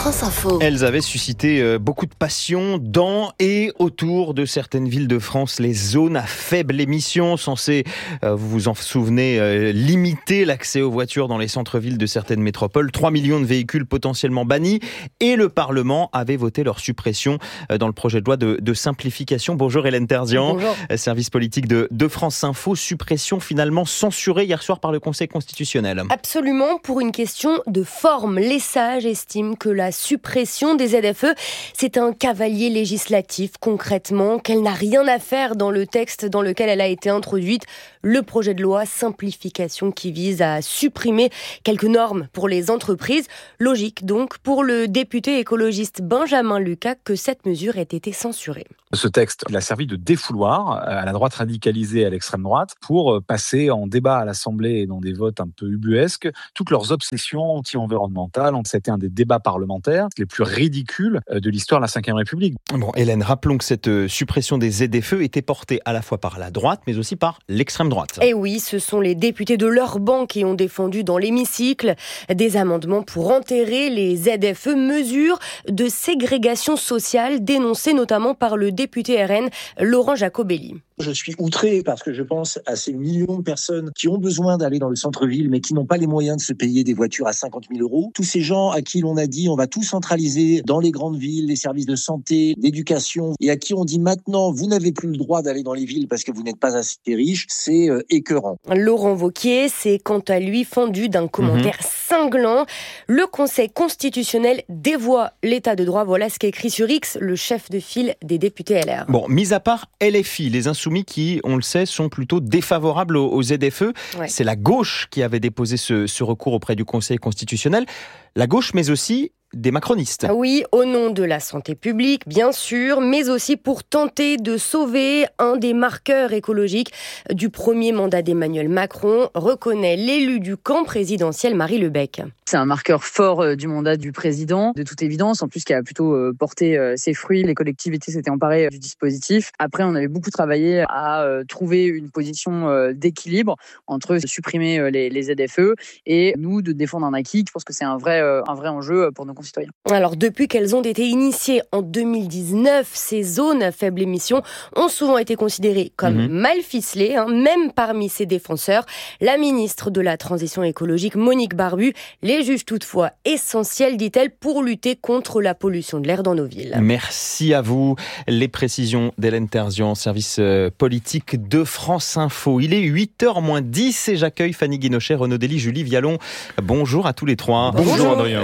France Info. Elles avaient suscité beaucoup de passion dans et autour de certaines villes de France. Les zones à faible émission, censées, vous vous en souvenez, limiter l'accès aux voitures dans les centres-villes de certaines métropoles. 3 millions de véhicules potentiellement bannis. Et le Parlement avait voté leur suppression dans le projet de loi de simplification. Bonjour Hélène Terzian, Bonjour. Service politique de France Info. Suppression finalement censurée hier soir par le Conseil constitutionnel. Absolument, pour une question de forme. Les sages estiment que la suppression des ZFE, c'est un cavalier législatif, concrètement, qu'elle n'a rien à faire dans le texte dans lequel elle a été introduite, le projet de loi simplification qui vise à supprimer quelques normes pour les entreprises. Logique donc pour le député écologiste Benjamin Lucas que cette mesure ait été censurée. Ce texte, il a servi de défouloir à la droite radicalisée et à l'extrême droite pour passer en débat à l'Assemblée et dans des votes un peu ubuesques toutes leurs obsessions anti-environnementales. C'était un des débats parlementaires les plus ridicules de l'histoire de la Ve République. Bon, Hélène, rappelons que cette suppression des ZFE était portée à la fois par la droite, mais aussi par l'extrême droite. Et oui, ce sont les députés de leur banc qui ont défendu dans l'hémicycle des amendements pour enterrer les ZFE, mesures de ségrégation sociale dénoncées notamment par le député RN Laurent Jacobelli. Je suis outré parce que je pense à ces millions de personnes qui ont besoin d'aller dans le centre-ville mais qui n'ont pas les moyens de se payer des voitures à 50 000 €. Tous ces gens à qui l'on a dit on va tout centraliser dans les grandes villes, les services de santé, d'éducation, et à qui on dit maintenant vous n'avez plus le droit d'aller dans les villes parce que vous n'êtes pas assez riche, c'est écœurant. Laurent Wauquiez s'est quant à lui fendu d'un commentaire cinglant. Le Conseil constitutionnel dévoie l'état de droit. Voilà ce qu'écrit sur X le chef de file des députés LR. Bon, mis à part LFI, les Insoumis qui, on le sait, sont plutôt défavorables aux ZFE. Ouais. C'est la gauche qui avait déposé ce recours auprès du Conseil constitutionnel. La gauche, mais aussi des macronistes. Oui, au nom de la santé publique, bien sûr, mais aussi pour tenter de sauver un des marqueurs écologiques du premier mandat d'Emmanuel Macron, reconnaît l'élu du camp présidentiel Marie Lebec. C'est un marqueur fort du mandat du président, de toute évidence, en plus qui a plutôt porté ses fruits. Les collectivités s'étaient emparées du dispositif. Après, on avait beaucoup travaillé à trouver une position d'équilibre entre supprimer les ZFE et nous de défendre un acquis. Je pense que c'est un vrai enjeu pour nos concitoyens. Alors, depuis qu'elles ont été initiées en 2019, ces zones à faible émission ont souvent été considérées comme mal ficelées, même parmi ses défenseurs. La ministre de la Transition écologique, Monique Barbu, les juge toutefois essentielles, dit-elle, pour lutter contre la pollution de l'air dans nos villes. Merci à vous. Les précisions d'Hélène Terzian, service politique de France Info. Il est 8h moins 10 et j'accueille Fanny Guinochet, Renaud Dely, Julie Vialon. Bonjour à tous les trois. Bonjour Adrien.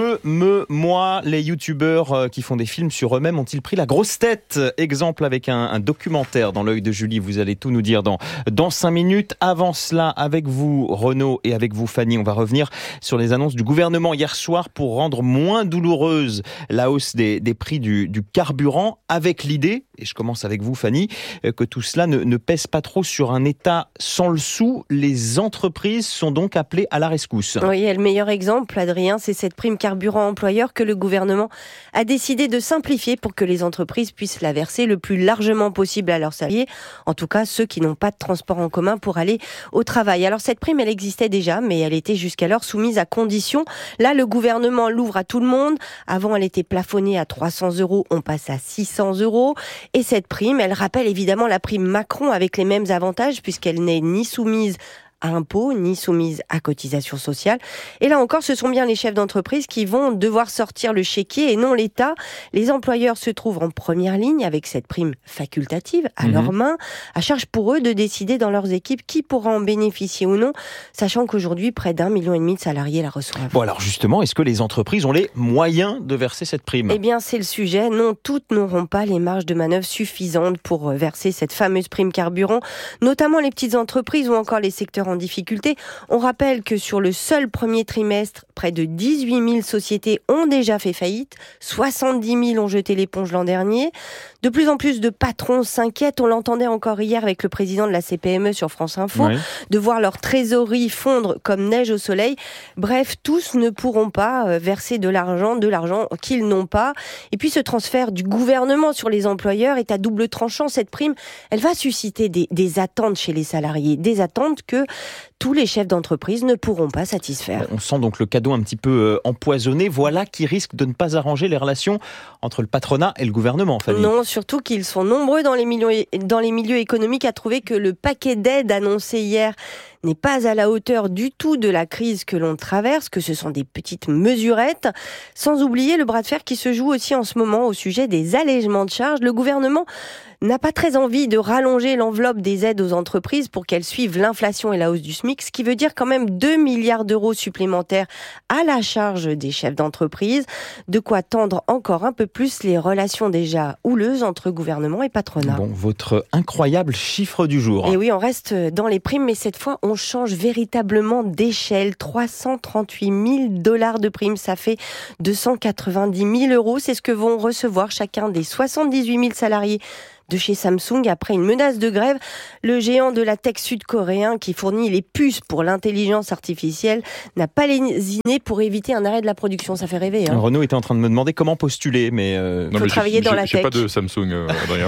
Moi, les youtubeurs qui font des films sur eux-mêmes ont-ils pris la grosse tête? Exemple avec un documentaire dans l'œil de Julie. Vous allez tout nous dire dans 5 minutes. Avant cela, avec vous Renaud et avec vous Fanny, on va revenir sur les annonces du gouvernement hier soir pour rendre moins douloureuse la hausse des prix du carburant, avec l'idée, et je commence avec vous Fanny, que tout cela ne pèse pas trop sur un État sans le sou. Les entreprises sont donc appelées à la rescousse. Oui, et le meilleur exemple, Adrien, c'est cette prime carburant employeur que le gouvernement a décidé de simplifier pour que les entreprises puissent la verser le plus largement possible à leurs salariés, en tout cas ceux qui n'ont pas de transport en commun pour aller au travail. Alors cette prime, elle existait déjà, mais elle était jusqu'alors soumise à conditions. Là, le gouvernement l'ouvre à tout le monde. Avant, elle était plafonnée à 300 €, on passe à 600 €. Et cette prime, elle rappelle évidemment la prime Macron avec les mêmes avantages puisqu'elle n'est ni soumise à impôts, ni soumise à cotisation sociale. Et là encore, ce sont bien les chefs d'entreprise qui vont devoir sortir le chéquier et non l'État. Les employeurs se trouvent en première ligne avec cette prime facultative à leurs mains. À charge pour eux de décider dans leurs équipes qui pourra en bénéficier ou non, sachant qu'aujourd'hui, près d'1,5 million de salariés la reçoivent. Bon alors justement, est-ce que les entreprises ont les moyens de verser cette prime? Eh bien, c'est le sujet. Non, toutes n'auront pas les marges de manœuvre suffisantes pour verser cette fameuse prime carburant, notamment les petites entreprises ou encore les secteurs en difficulté. On rappelle que sur le seul premier trimestre, près de 18 000 sociétés ont déjà fait faillite, 70 000 ont jeté l'éponge l'an dernier. De plus en plus de patrons s'inquiètent, on l'entendait encore hier avec le président de la CPME sur France Info, de voir leur trésorerie fondre comme neige au soleil. Bref, tous ne pourront pas verser de l'argent qu'ils n'ont pas. Et puis ce transfert du gouvernement sur les employeurs est à double tranchant. Cette prime, elle va susciter des attentes chez les salariés, des attentes que tous les chefs d'entreprise ne pourront pas satisfaire. On sent donc le cadeau un petit peu empoisonné. Voilà qui risque de ne pas arranger les relations entre le patronat et le gouvernement, Fanny. Non, surtout qu'ils sont nombreux dans les milieux économiques à trouver que le paquet d'aides annoncé hier n'est pas à la hauteur du tout de la crise que l'on traverse, que ce sont des petites mesurettes. Sans oublier le bras de fer qui se joue aussi en ce moment au sujet des allègements de charges. Le gouvernement n'a pas très envie de rallonger l'enveloppe des aides aux entreprises pour qu'elles suivent l'inflation et la hausse du SMIC, ce qui veut dire quand même 2 milliards d'euros supplémentaires à la charge des chefs d'entreprise. De quoi tendre encore un peu plus les relations déjà houleuses entre gouvernement et patronat. Bon, votre incroyable chiffre du jour. Et oui, on reste dans les primes, mais cette fois, on change véritablement d'échelle. 338 000 $ de primes, ça fait 290 000 euros. C'est ce que vont recevoir chacun des 78 000 salariés de chez Samsung après une menace de grève. Le géant de la tech sud-coréen qui fournit les puces pour l'intelligence artificielle n'a pas lésiné pour éviter un arrêt de la production. Ça fait rêver. Hein. Renaud était en train de me demander comment postuler, mais faut travailler dans la tech. J'ai pas de Samsung, Adrien.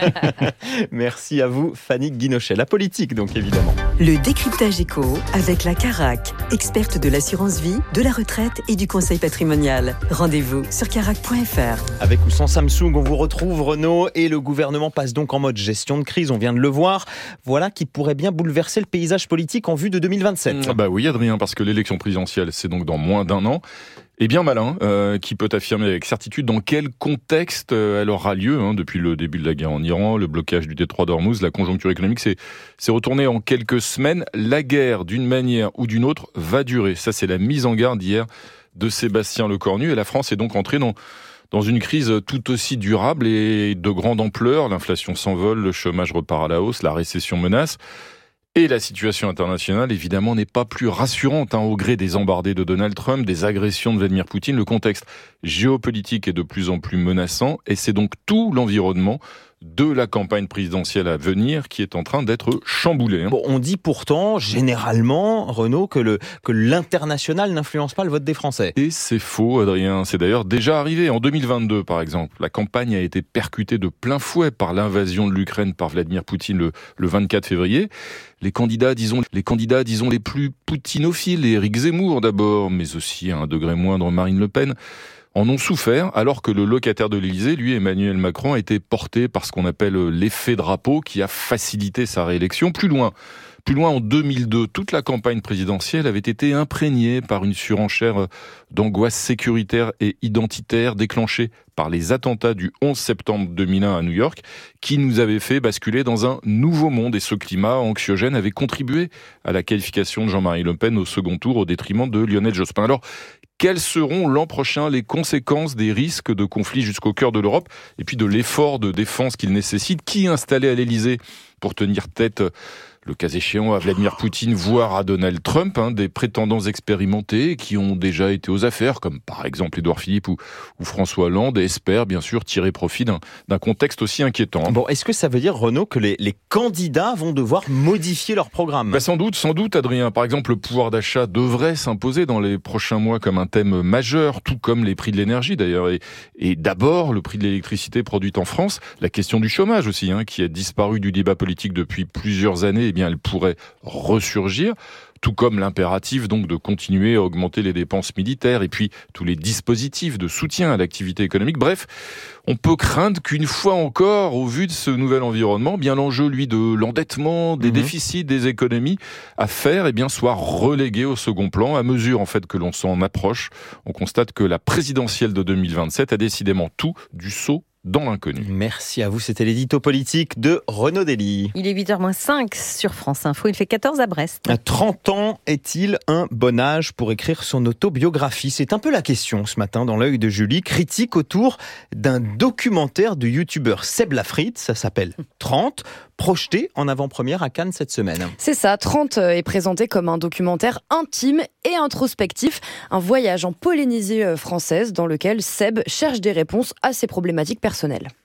Merci à vous, Fanny Guinochet. La politique, donc, évidemment. Le décryptage éco avec la Carac, experte de l'assurance vie, de la retraite et du conseil patrimonial. Rendez-vous sur carac.fr. Avec ou sans Samsung, on vous retrouve, Renaud, et le gouvernement passe donc en mode gestion de crise, on vient de le voir. Voilà qui pourrait bien bouleverser le paysage politique en vue de 2027. Bah oui, Adrien, parce que l'élection présidentielle, c'est donc dans moins d'1 an. Et bien malin, qui peut affirmer avec certitude dans quel contexte elle aura lieu. Depuis le début de la guerre en Iran, le blocage du détroit d'Ormuz, la conjoncture économique s'est retournée en quelques semaines. La guerre, d'une manière ou d'une autre, va durer. Ça, c'est la mise en garde hier de Sébastien Lecornu. Et la France est donc entrée dans une crise tout aussi durable et de grande ampleur. L'inflation s'envole, le chômage repart à la hausse, la récession menace. Et la situation internationale, évidemment, n'est pas plus rassurante au gré des embardées de Donald Trump, des agressions de Vladimir Poutine. Le contexte géopolitique est de plus en plus menaçant et c'est donc tout l'environnement de la campagne présidentielle à venir qui est en train d'être chamboulé. Bon, on dit pourtant, généralement, Renaud, que l'international n'influence pas le vote des Français. Et c'est faux, Adrien. C'est d'ailleurs déjà arrivé. En 2022, par exemple, la campagne a été percutée de plein fouet par l'invasion de l'Ukraine par Vladimir Poutine le 24 février. Les candidats, disons, les plus poutinophiles, Éric Zemmour d'abord, mais aussi à un degré moindre Marine Le Pen, en ont souffert, alors que le locataire de l'Élysée, lui, Emmanuel Macron, a été porté par ce qu'on appelle l'effet drapeau, qui a facilité sa réélection. Plus loin, en 2002, toute la campagne présidentielle avait été imprégnée par une surenchère d'angoisse sécuritaire et identitaire déclenchée par les attentats du 11 septembre 2001 à New York, qui nous avait fait basculer dans un nouveau monde. Et ce climat anxiogène avait contribué à la qualification de Jean-Marie Le Pen au second tour au détriment de Lionel Jospin. Alors, quelles seront l'an prochain les conséquences des risques de conflit jusqu'au cœur de l'Europe et puis de l'effort de défense qu'il nécessite? Qui installé à l'Élysée pour tenir tête, le cas échéant, à Vladimir Poutine, voire à Donald Trump, des prétendants expérimentés qui ont déjà été aux affaires, comme par exemple Édouard Philippe ou François Hollande, et espèrent bien sûr tirer profit d'un contexte aussi inquiétant. Bon, est-ce que ça veut dire, Renaud, que les candidats vont devoir modifier leur programme? Sans doute, Adrien. Par exemple, le pouvoir d'achat devrait s'imposer dans les prochains mois comme un thème majeur, tout comme les prix de l'énergie d'ailleurs. Et d'abord, le prix de l'électricité produite en France, la question du chômage aussi, qui a disparu du débat politique depuis plusieurs années, eh bien, elle pourrait ressurgir, tout comme l'impératif donc de continuer à augmenter les dépenses militaires et puis tous les dispositifs de soutien à l'activité économique. Bref, on peut craindre qu'une fois encore, au vu de ce nouvel environnement, bien l'enjeu, lui, de l'endettement, des déficits, des économies à faire, soit relégué au second plan. À mesure, en fait, que l'on s'en approche, on constate que la présidentielle de 2027 a décidément tout du saut dans l'inconnu. Merci à vous, c'était l'édito politique de Renaud Dely. Il est 8h-5 sur France Info, il fait 14 à Brest. À 30 ans, est-il un bon âge pour écrire son autobiographie? C'est un peu la question ce matin dans l'œil de Julie, critique autour d'un documentaire du youtubeur Seb Lafrite, ça s'appelle 30, projeté en avant-première à Cannes cette semaine. C'est ça, 30 est présenté comme un documentaire intime et introspectif, un voyage en Polynésie française dans lequel Seb cherche des réponses à ses problématiques personnelles.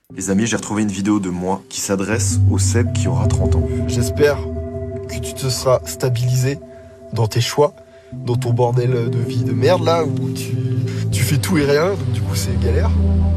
Les amis, j'ai retrouvé une vidéo de moi qui s'adresse au Seb qui aura 30 ans. J'espère que tu te seras stabilisé dans tes choix, dans ton bordel de vie de merde là où tu fais tout et rien, donc du coup c'est galère.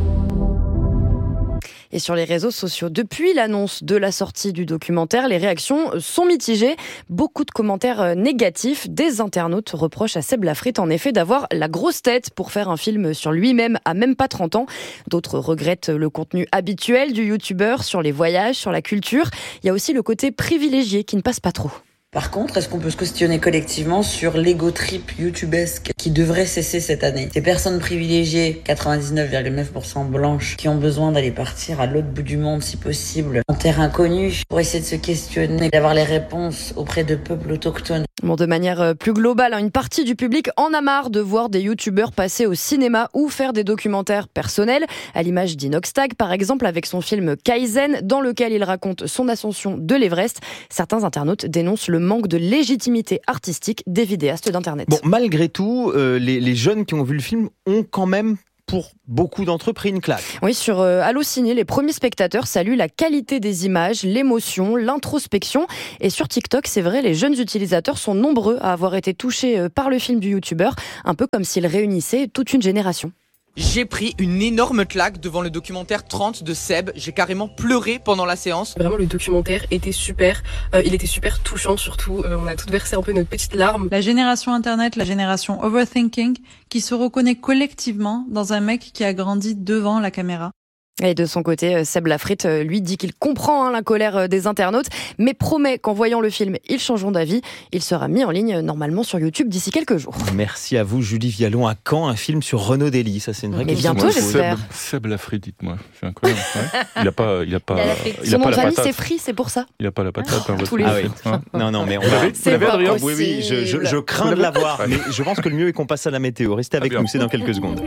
Et sur les réseaux sociaux, depuis l'annonce de la sortie du documentaire, les réactions sont mitigées. Beaucoup de commentaires négatifs. Des internautes reprochent à Seb Lafrite en effet d'avoir la grosse tête pour faire un film sur lui-même à même pas 30 ans. D'autres regrettent le contenu habituel du youtubeur sur les voyages, sur la culture. Il y a aussi le côté privilégié qui ne passe pas trop. Par contre, est-ce qu'on peut se questionner collectivement sur l'ego trip youtubesque qui devrait cesser cette année? Ces personnes privilégiées, 99,9% blanches, qui ont besoin d'aller partir à l'autre bout du monde si possible, en terre inconnue, pour essayer de se questionner, d'avoir les réponses auprès de peuples autochtones. Bon, de manière plus globale, une partie du public en a marre de voir des youtubeurs passer au cinéma ou faire des documentaires personnels, à l'image d'Inoxtag par exemple avec son film Kaizen, dans lequel il raconte son ascension de l'Everest. Certains internautes dénoncent le manque de légitimité artistique des vidéastes d'Internet. Bon, malgré tout, les jeunes qui ont vu le film ont quand même pour beaucoup d'entre eux pris une claque. Oui, sur Allociné, les premiers spectateurs saluent la qualité des images, l'émotion, l'introspection. Et sur TikTok, c'est vrai, les jeunes utilisateurs sont nombreux à avoir été touchés par le film du youtubeur, un peu comme s'il réunissait toute une génération. J'ai pris une énorme claque devant le documentaire 30 de Seb. J'ai carrément pleuré pendant la séance. Vraiment, le documentaire était super. Il était super touchant surtout. On a toutes versé un peu notre petite larme. La génération Internet, la génération overthinking, qui se reconnaît collectivement dans un mec qui a grandi devant la caméra. Et de son côté, Seb Lafrite, lui, dit qu'il comprend la colère des internautes, mais promet qu'en voyant le film, ils changeront d'avis. Il sera mis en ligne normalement sur YouTube d'ici quelques jours. Merci à vous, Julie Vialon. À quand un film sur Renaud Dely? Ça, c'est une vraie question. Et bientôt, j'espère. Seb Lafrite, dites-moi. C'est incroyable. Ouais. Il a pas son nom de famille, patate. c'est Free, c'est pour ça. Il a pas la patate. Tous les jours. Non, mais on c'est pas possible. Oui, je crains de l'avoir. Mais je pense que le mieux est qu'on passe à la météo. Restez avec nous, c'est dans quelques secondes.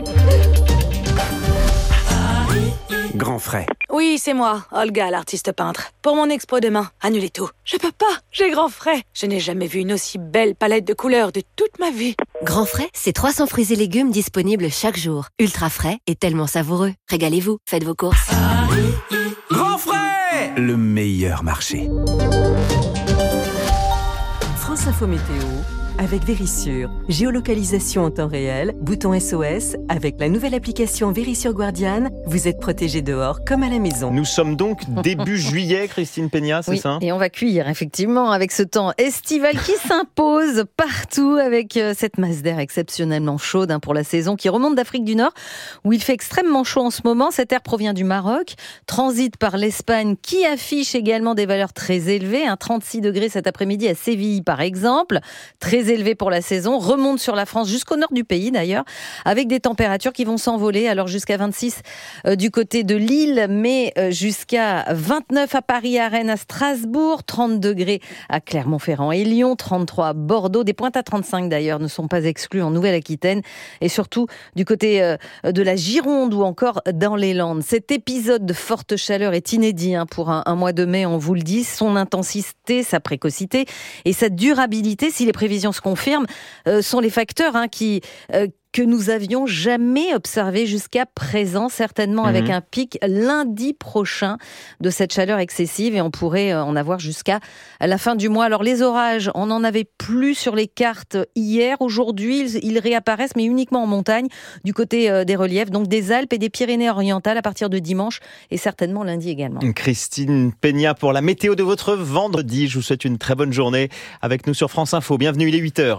Grand frais. Oui, c'est moi, Olga, l'artiste peintre. Pour mon expo demain, annulez tout. Je peux pas, j'ai grand frais. Je n'ai jamais vu une aussi belle palette de couleurs de toute ma vie. Grand frais, c'est 300 fruits et légumes disponibles chaque jour. Ultra frais et tellement savoureux. Régalez-vous, faites vos courses. Grand frais, le meilleur marché. France Info Météo avec Vérissure. Géolocalisation en temps réel, bouton SOS. Avec la nouvelle application Vérissure Guardian, vous êtes protégé dehors comme à la maison. Nous sommes donc début juillet, Christine Peña, c'est ça? Et on va cuire effectivement avec ce temps estival qui s'impose partout avec cette masse d'air exceptionnellement chaude pour la saison qui remonte d'Afrique du Nord où il fait extrêmement chaud en ce moment. Cet air provient du Maroc, transite par l'Espagne qui affiche également des valeurs très élevées. 36 degrés cet après-midi à Séville par exemple, très élevé pour la saison, remonte sur la France jusqu'au nord du pays d'ailleurs, avec des températures qui vont s'envoler, alors jusqu'à 26 du côté de Lille, mais jusqu'à 29 à Paris, à Rennes, à Strasbourg, 30 degrés à Clermont-Ferrand et Lyon, 33 à Bordeaux, des pointes à 35 d'ailleurs ne sont pas exclues en Nouvelle-Aquitaine, et surtout du côté de la Gironde ou encore dans les Landes. Cet épisode de forte chaleur est inédit pour un mois de mai, on vous le dit, son intensité, sa précocité et sa durabilité, si les prévisions se confirment, sont les facteurs que nous avions jamais observé jusqu'à présent, certainement avec un pic lundi prochain de cette chaleur excessive et on pourrait en avoir jusqu'à la fin du mois. Alors les orages, on n'en avait plus sur les cartes hier. Aujourd'hui, ils réapparaissent, mais uniquement en montagne, du côté des reliefs, donc des Alpes et des Pyrénées-Orientales à partir de dimanche et certainement lundi également. Christine Peña pour la météo de votre vendredi. Je vous souhaite une très bonne journée avec nous sur France Info. Bienvenue, il est 8h.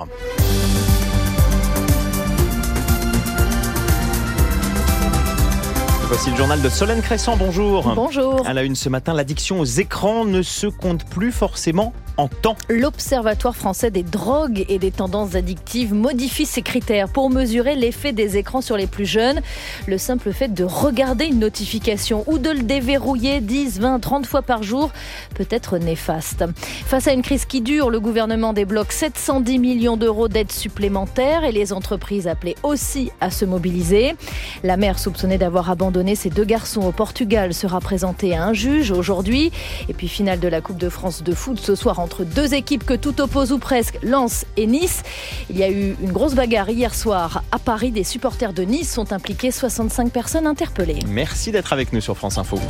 Voici le journal de Solène Crescent, bonjour. Bonjour. À la une ce matin, l'addiction aux écrans ne se compte plus forcément en temps. L'Observatoire français des drogues et des tendances addictives modifie ses critères pour mesurer l'effet des écrans sur les plus jeunes. Le simple fait de regarder une notification ou de le déverrouiller 10, 20, 30 fois par jour peut être néfaste. Face à une crise qui dure, le gouvernement débloque 710 millions d'euros d'aides supplémentaires et les entreprises appelées aussi à se mobiliser. La mère soupçonnée d'avoir abandonné ses 2 garçons au Portugal sera présentée à un juge aujourd'hui. Et puis finale de la Coupe de France de foot ce soir en entre deux équipes que tout oppose ou presque, Lens et Nice. Il y a eu une grosse bagarre hier soir à Paris. Des supporters de Nice sont impliqués, 65 personnes interpellées. Merci d'être avec nous sur France Info.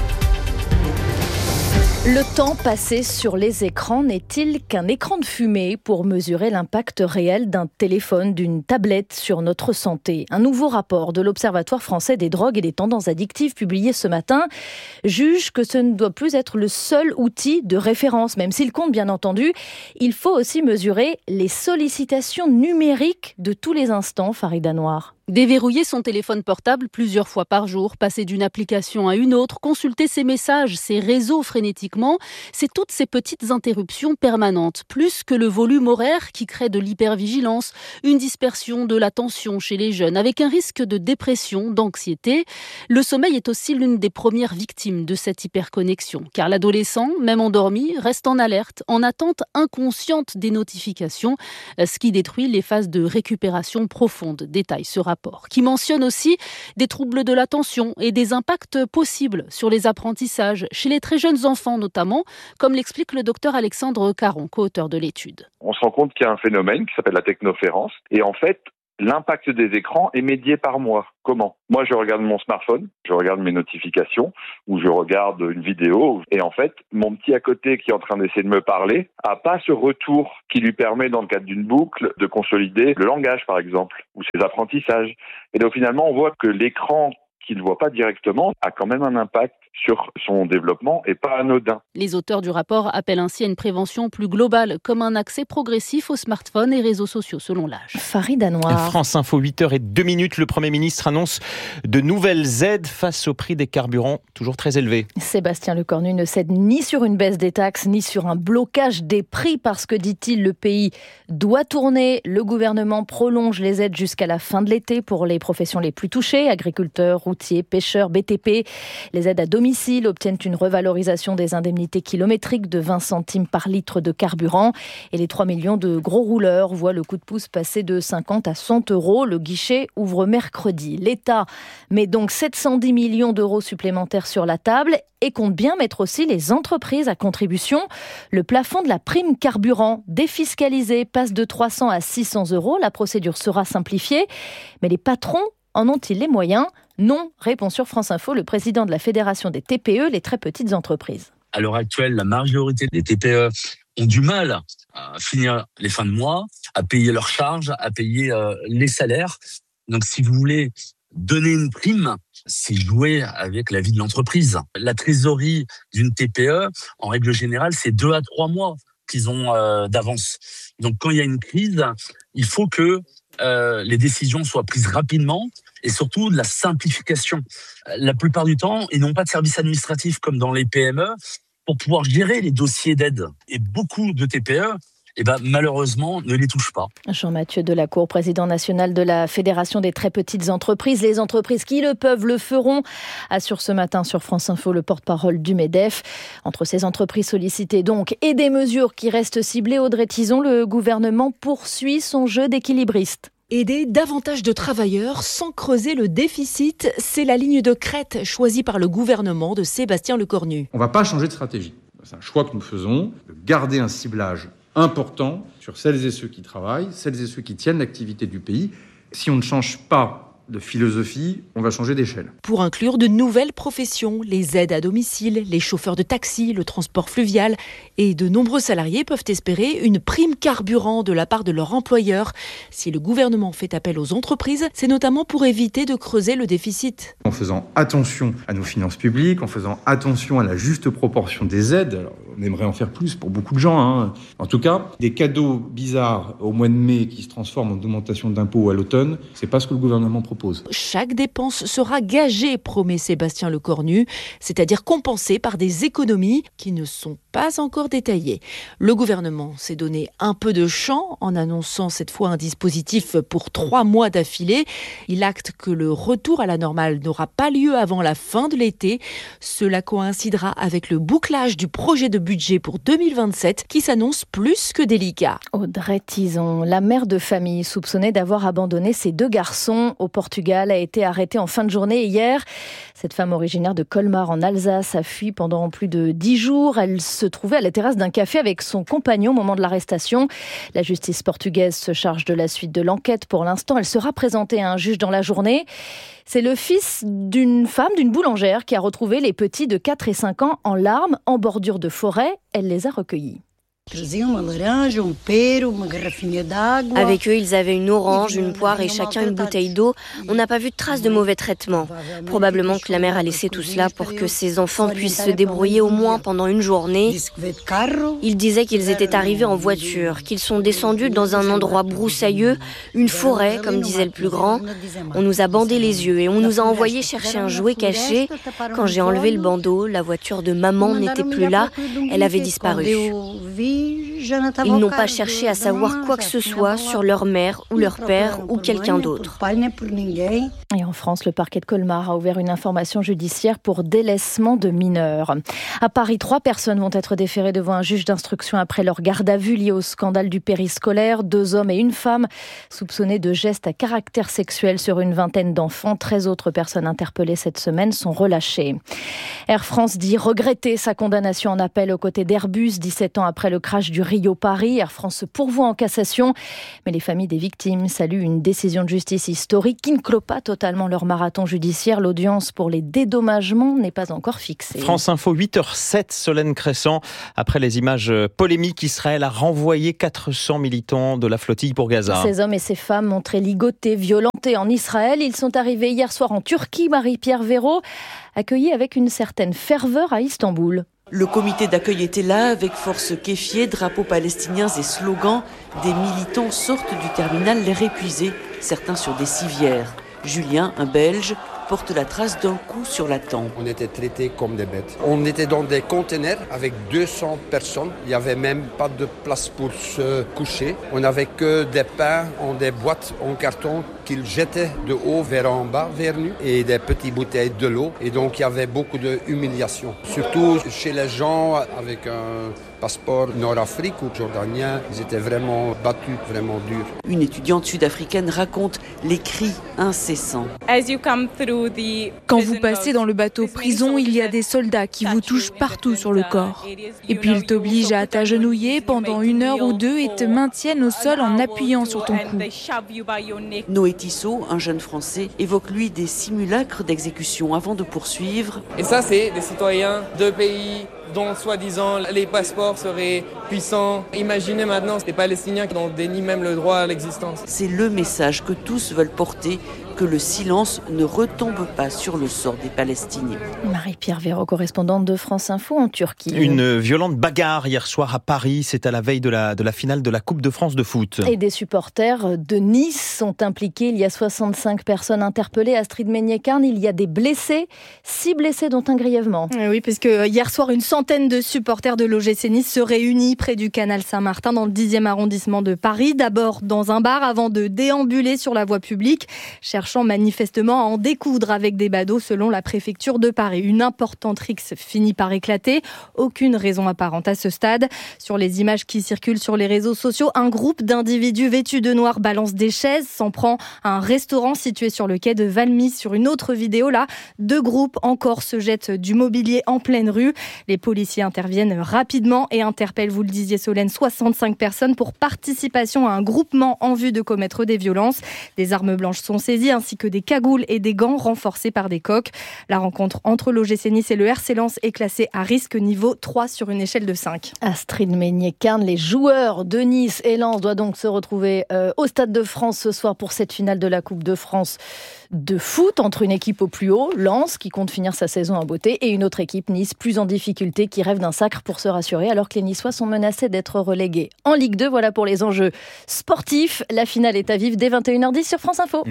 Le temps passé sur les écrans n'est-il qu'un écran de fumée pour mesurer l'impact réel d'un téléphone, d'une tablette sur notre santé ? Un nouveau rapport de l'Observatoire français des drogues et des tendances addictives publié ce matin juge que ce ne doit plus être le seul outil de référence, même s'il compte bien entendu. Il faut aussi mesurer les sollicitations numériques de tous les instants, Farida Noir. Déverrouiller son téléphone portable plusieurs fois par jour, passer d'une application à une autre, consulter ses messages, ses réseaux frénétiquement, c'est toutes ces petites interruptions permanentes, plus que le volume horaire qui crée de l'hypervigilance, une dispersion de l'attention chez les jeunes, avec un risque de dépression, d'anxiété. Le sommeil est aussi l'une des premières victimes de cette hyperconnexion, car l'adolescent, même endormi, reste en alerte, en attente inconsciente des notifications, ce qui détruit les phases de récupération profonde, détaille ce rapport, qui mentionne aussi des troubles de l'attention et des impacts possibles sur les apprentissages, chez les très jeunes enfants notamment, comme l'explique le docteur Alexandre Caron, co-auteur de l'étude. On se rend compte qu'il y a un phénomène qui s'appelle la technoférence, et en fait, l'impact des écrans est médié par moi. Comment ? Moi, je regarde mon smartphone, je regarde mes notifications, ou je regarde une vidéo, et en fait, mon petit à côté qui est en train d'essayer de me parler a pas ce retour qui lui permet, dans le cadre d'une boucle, de consolider le langage, par exemple, ou ses apprentissages. Et donc, finalement, on voit que l'écran qu'il ne voit pas directement a quand même un impact sur son développement et pas anodin. Les auteurs du rapport appellent ainsi à une prévention plus globale, comme un accès progressif aux smartphones et réseaux sociaux selon l'âge. Farida Noir. France Info, 8h02. Le Premier ministre annonce de nouvelles aides face au prix des carburants toujours très élevés. Sébastien Lecornu ne cède ni sur une baisse des taxes, ni sur un blocage des prix parce que, dit-il, le pays doit tourner. Le gouvernement prolonge les aides jusqu'à la fin de l'été pour les professions les plus touchées, agriculteurs, routiers, pêcheurs, BTP. Les aides à domicile obtiennent une revalorisation des indemnités kilométriques de 20 centimes par litre de carburant. Et les 3 millions de gros rouleurs voient le coup de pouce passer de 50 à 100 euros. Le guichet ouvre mercredi. L'État met donc 710 millions d'euros supplémentaires sur la table et compte bien mettre aussi les entreprises à contribution. Le plafond de la prime carburant défiscalisé passe de 300 à 600 euros. La procédure sera simplifiée. Mais les patrons en ont-ils les moyens ? Non, répond sur France Info le président de la Fédération des TPE, les très petites entreprises. À l'heure actuelle, la majorité des TPE ont du mal à finir les fins de mois, à payer leurs charges, à payer les salaires. Donc si vous voulez donner une prime, c'est jouer avec la vie de l'entreprise. La trésorerie d'une TPE, en règle générale, c'est 2 à 3 mois qu'ils ont d'avance. Donc quand il y a une crise, il faut que les décisions soient prises rapidement et surtout de la simplification. La plupart du temps, ils n'ont pas de service administratif comme dans les PME pour pouvoir gérer les dossiers d'aide. Et beaucoup de TPE, malheureusement, ne les touchent pas. Jean-Mathieu Delacour, président national de la Fédération des très petites entreprises. Les entreprises qui le peuvent le feront, assure ce matin sur France Info le porte-parole du MEDEF. Entre ces entreprises sollicitées donc et des mesures qui restent ciblées, Audrey Tizon, le gouvernement poursuit son jeu d'équilibriste. Aider davantage de travailleurs sans creuser le déficit, c'est la ligne de crête choisie par le gouvernement de Sébastien Lecornu. On ne va pas changer de stratégie. C'est un choix que nous faisons, de garder un ciblage important sur celles et ceux qui travaillent, celles et ceux qui tiennent l'activité du pays. Si on ne change pas de philosophie, on va changer d'échelle. Pour inclure de nouvelles professions, les aides à domicile, les chauffeurs de taxi, le transport fluvial, et de nombreux salariés peuvent espérer une prime carburant de la part de leur employeur. Si le gouvernement fait appel aux entreprises, c'est notamment pour éviter de creuser le déficit. En faisant attention à nos finances publiques, en faisant attention à la juste proportion des aides, alors on aimerait en faire plus pour beaucoup de gens. En tout cas, des cadeaux bizarres au mois de mai qui se transforment en augmentation d'impôts à l'automne, c'est pas ce que le gouvernement propose. Chaque dépense sera gagée, promet Sébastien Lecornu, c'est-à-dire compensée par des économies qui ne sont pas encore détaillées. Le gouvernement s'est donné un peu de champ en annonçant cette fois un dispositif pour 3 mois d'affilée. Il acte que le retour à la normale n'aura pas lieu avant la fin de l'été. Cela coïncidera avec le bouclage du projet de budget budget pour 2027 qui s'annonce plus que délicat. Audrey Tison, la mère de famille soupçonnée d'avoir abandonné ses 2 garçons au Portugal, a été arrêtée en fin de journée hier. Cette femme originaire de Colmar en Alsace a fui pendant plus de 10 jours. Elle se trouvait à la terrasse d'un café avec son compagnon au moment de l'arrestation. La justice portugaise se charge de la suite de l'enquête. Pour l'instant, elle sera présentée à un juge dans la journée. C'est le fils d'une femme, d'une boulangère, qui a retrouvé les petits de 4 et 5 ans en larmes, en bordure de forêt. Elle les a recueillis. Avec eux, ils avaient une orange, une poire et chacun une bouteille d'eau. On n'a pas vu de traces de mauvais traitements. Probablement que la mère a laissé tout cela pour que ses enfants puissent se débrouiller au moins pendant une journée. Ils disaient qu'ils étaient arrivés en voiture, qu'ils sont descendus dans un endroit broussailleux, une forêt, comme disait le plus grand. On nous a bandé les yeux et on nous a envoyé chercher un jouet caché. Quand j'ai enlevé le bandeau, la voiture de maman n'était plus là, elle avait disparu. Ils n'ont pas cherché à savoir quoi que ce soit sur leur mère ou leur père ou quelqu'un d'autre. Et en France, le parquet de Colmar a ouvert une information judiciaire pour délaissement de mineurs. À Paris, 3 personnes vont être déférées devant un juge d'instruction après leur garde à vue liée au scandale du périscolaire. 2 hommes et une femme soupçonnés de gestes à caractère sexuel sur une vingtaine d'enfants. 13 autres personnes interpellées cette semaine sont relâchées. Air France dit regretter sa condamnation en appel aux côtés d'Airbus 17 ans après le crash du Rio-Paris. Air France se pourvoit en cassation, mais les familles des victimes saluent une décision de justice historique qui ne clôt pas totalement leur marathon judiciaire. L'audience pour les dédommagements n'est pas encore fixée. France Info, 8h07, Solène Crescent. Après les images polémiques, Israël a renvoyé 400 militants de la flottille pour Gaza. Ces hommes et ces femmes montrés ligotés, violentés en Israël. Ils sont arrivés hier soir en Turquie. Marie-Pierre Véraud, accueillis avec une certaine ferveur à Istanbul. Le comité d'accueil était là, avec force kéfier, drapeaux palestiniens et slogans. Des militants sortent du terminal l'air épuisé, certains sur des civières. Julien, un Belge, porte la trace d'un coup sur la tempe. On était traités comme des bêtes. On était dans des containers avec 200 personnes. Il n'y avait même pas de place pour se coucher. On n'avait que des pains en des boîtes en carton qu'ils jetaient de haut vers en bas, vers nous, et des petites bouteilles de l'eau. Et donc il y avait beaucoup d'humiliation. Surtout chez les gens avec un passeport nord-afrique ou jordanien, ils étaient vraiment battus, vraiment durs. Une étudiante sud-africaine raconte les cris incessants. Quand vous passez dans le bateau prison, il y a des soldats qui vous touchent partout sur le corps. Et puis ils t'obligent à t'agenouiller pendant 1 heure ou 2 et te maintiennent au sol en appuyant sur ton cou. Noé Tissot, un jeune Français, évoque lui des simulacres d'exécution avant de poursuivre. Et ça, c'est des citoyens de pays dont soi-disant les passeports seraient puissants. Imaginez maintenant ces Palestiniens qui en dénient même le droit à l'existence. C'est le message que tous veulent porter, que le silence ne retombe pas sur le sort des Palestiniens. Marie-Pierre Véraud, correspondante de France Info en Turquie. Une violente bagarre hier soir à Paris, c'est à la veille de la finale de la Coupe de France de foot. Et des supporters de Nice sont impliqués. Il y a 65 personnes interpellées. Astrid Meignet-Carne, il y a des blessés, 6 blessés dont un grièvement. Oui, puisque hier soir, une centaine de supporters de l'OGC Nice se réunissent près du canal Saint-Martin dans le 10e arrondissement de Paris. D'abord dans un bar avant de déambuler sur la voie publique, cherchant manifestement à en découdre avec des badauds selon la préfecture de Paris. Une importante rixe finit par éclater. Aucune raison apparente à ce stade. Sur les images qui circulent sur les réseaux sociaux, un groupe d'individus vêtus de noir balance des chaises, s'en prend à un restaurant situé sur le quai de Valmy. Sur une autre vidéo, là, 2 groupes encore se jettent du mobilier en pleine rue. Les policiers interviennent rapidement et interpellent, vous le disiez Solène, 65 personnes pour participation à un groupement en vue de commettre des violences. Des armes blanches sont saisies ainsi que des cagoules et des gants renforcés par des coqs. La rencontre entre l'OGC Nice et le RC Lens est classée à risque niveau 3 sur une échelle de 5. Astrid Meignet-Carne, les joueurs de Nice et Lens doivent donc se retrouver au Stade de France ce soir pour cette finale de la Coupe de France de foot entre une équipe au plus haut, Lens, qui compte finir sa saison en beauté, et une autre équipe, Nice, plus en difficulté, qui rêve d'un sacre pour se rassurer, alors que les Niçois sont menacés d'être relégués en Ligue 2. Voilà pour les enjeux sportifs. La finale est à vivre dès 21h10 sur France Info. Merci à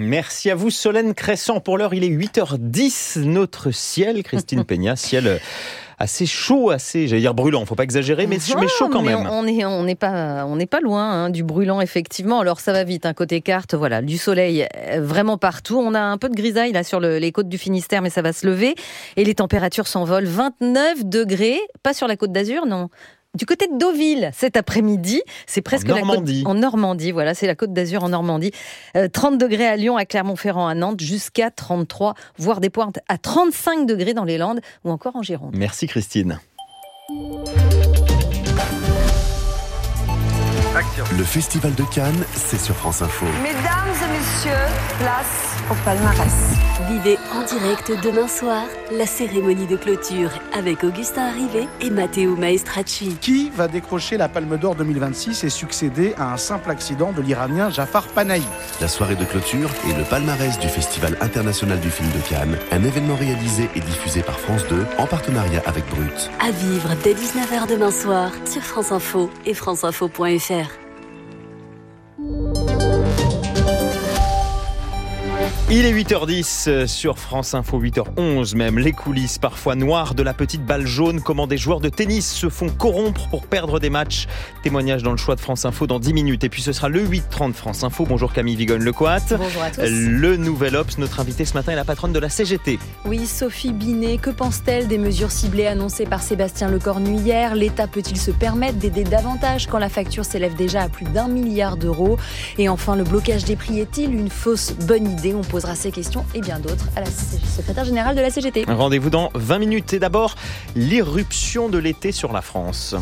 à vous Solène Crescent. Pour l'heure, il est 8h10. Notre ciel, Christine Peña, ciel assez chaud, j'allais dire brûlant, faut pas exagérer, mais chaud quand même. On n'est pas loin du brûlant, effectivement. Alors ça va vite, côté carte, voilà, du soleil vraiment partout. On a un peu de grisaille là sur les côtes du Finistère, mais ça va se lever. Et les températures s'envolent. 29 degrés, pas sur la côte d'Azur, non. Du côté de Deauville, cet après-midi, c'est presque en Normandie, voilà, c'est la Côte d'Azur en Normandie. 30 degrés à Lyon, à Clermont-Ferrand, à Nantes, jusqu'à 33, voire des pointes à 35 degrés dans les Landes ou encore en Gironde. Merci Christine. Action. Le Festival de Cannes, c'est sur France Info. Mesdames et messieurs, place au palmarès. Vivez en direct demain soir la cérémonie de clôture avec Augustin Arrivé et Matteo Maestracci. Qui va décrocher la Palme d'Or 2026 et succéder à un simple accident de l'Iranien Jafar Panahi? La soirée de clôture et le palmarès du Festival international du film de Cannes, un événement réalisé et diffusé par France 2 en partenariat avec Brut. À vivre dès 19h demain soir sur France Info et franceinfo.fr. Il est 8h10 sur France Info, 8h11 même. Les coulisses parfois noires de la petite balle jaune. Comment des joueurs de tennis se font corrompre pour perdre des matchs. Témoignage dans le choix de France Info dans 10 minutes. Et puis ce sera le 8h30 France Info. Bonjour Camille Vigogne-Lecoat. Bonjour à tous. Le Nouvel Obs, notre invitée ce matin est la patronne de la CGT. Oui, Sophie Binet, que pense-t-elle des mesures ciblées annoncées par Sébastien Lecornu hier? L'État peut-il se permettre d'aider davantage quand la facture s'élève déjà à plus d'1 milliard d'euros? Et enfin, le blocage des prix est-il une fausse bonne idée? On posera ces questions et bien d'autres à la secrétaire générale de la CGT. Rendez-vous dans 20 minutes. Et d'abord, l'irruption de l'été sur la France.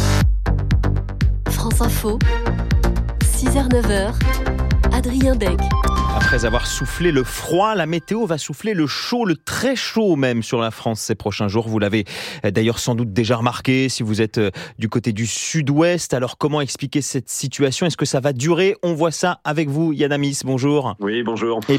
France Info, 6h-9h, Adrien Beck. Après avoir soufflé le froid, la météo va souffler le chaud, le très chaud même sur la France ces prochains jours. Vous l'avez d'ailleurs sans doute déjà remarqué si vous êtes du côté du sud-ouest. Alors comment expliquer cette situation? Est-ce que ça va durer? On voit ça avec vous, Yann Amis, bonjour. Oui, bonjour. Eh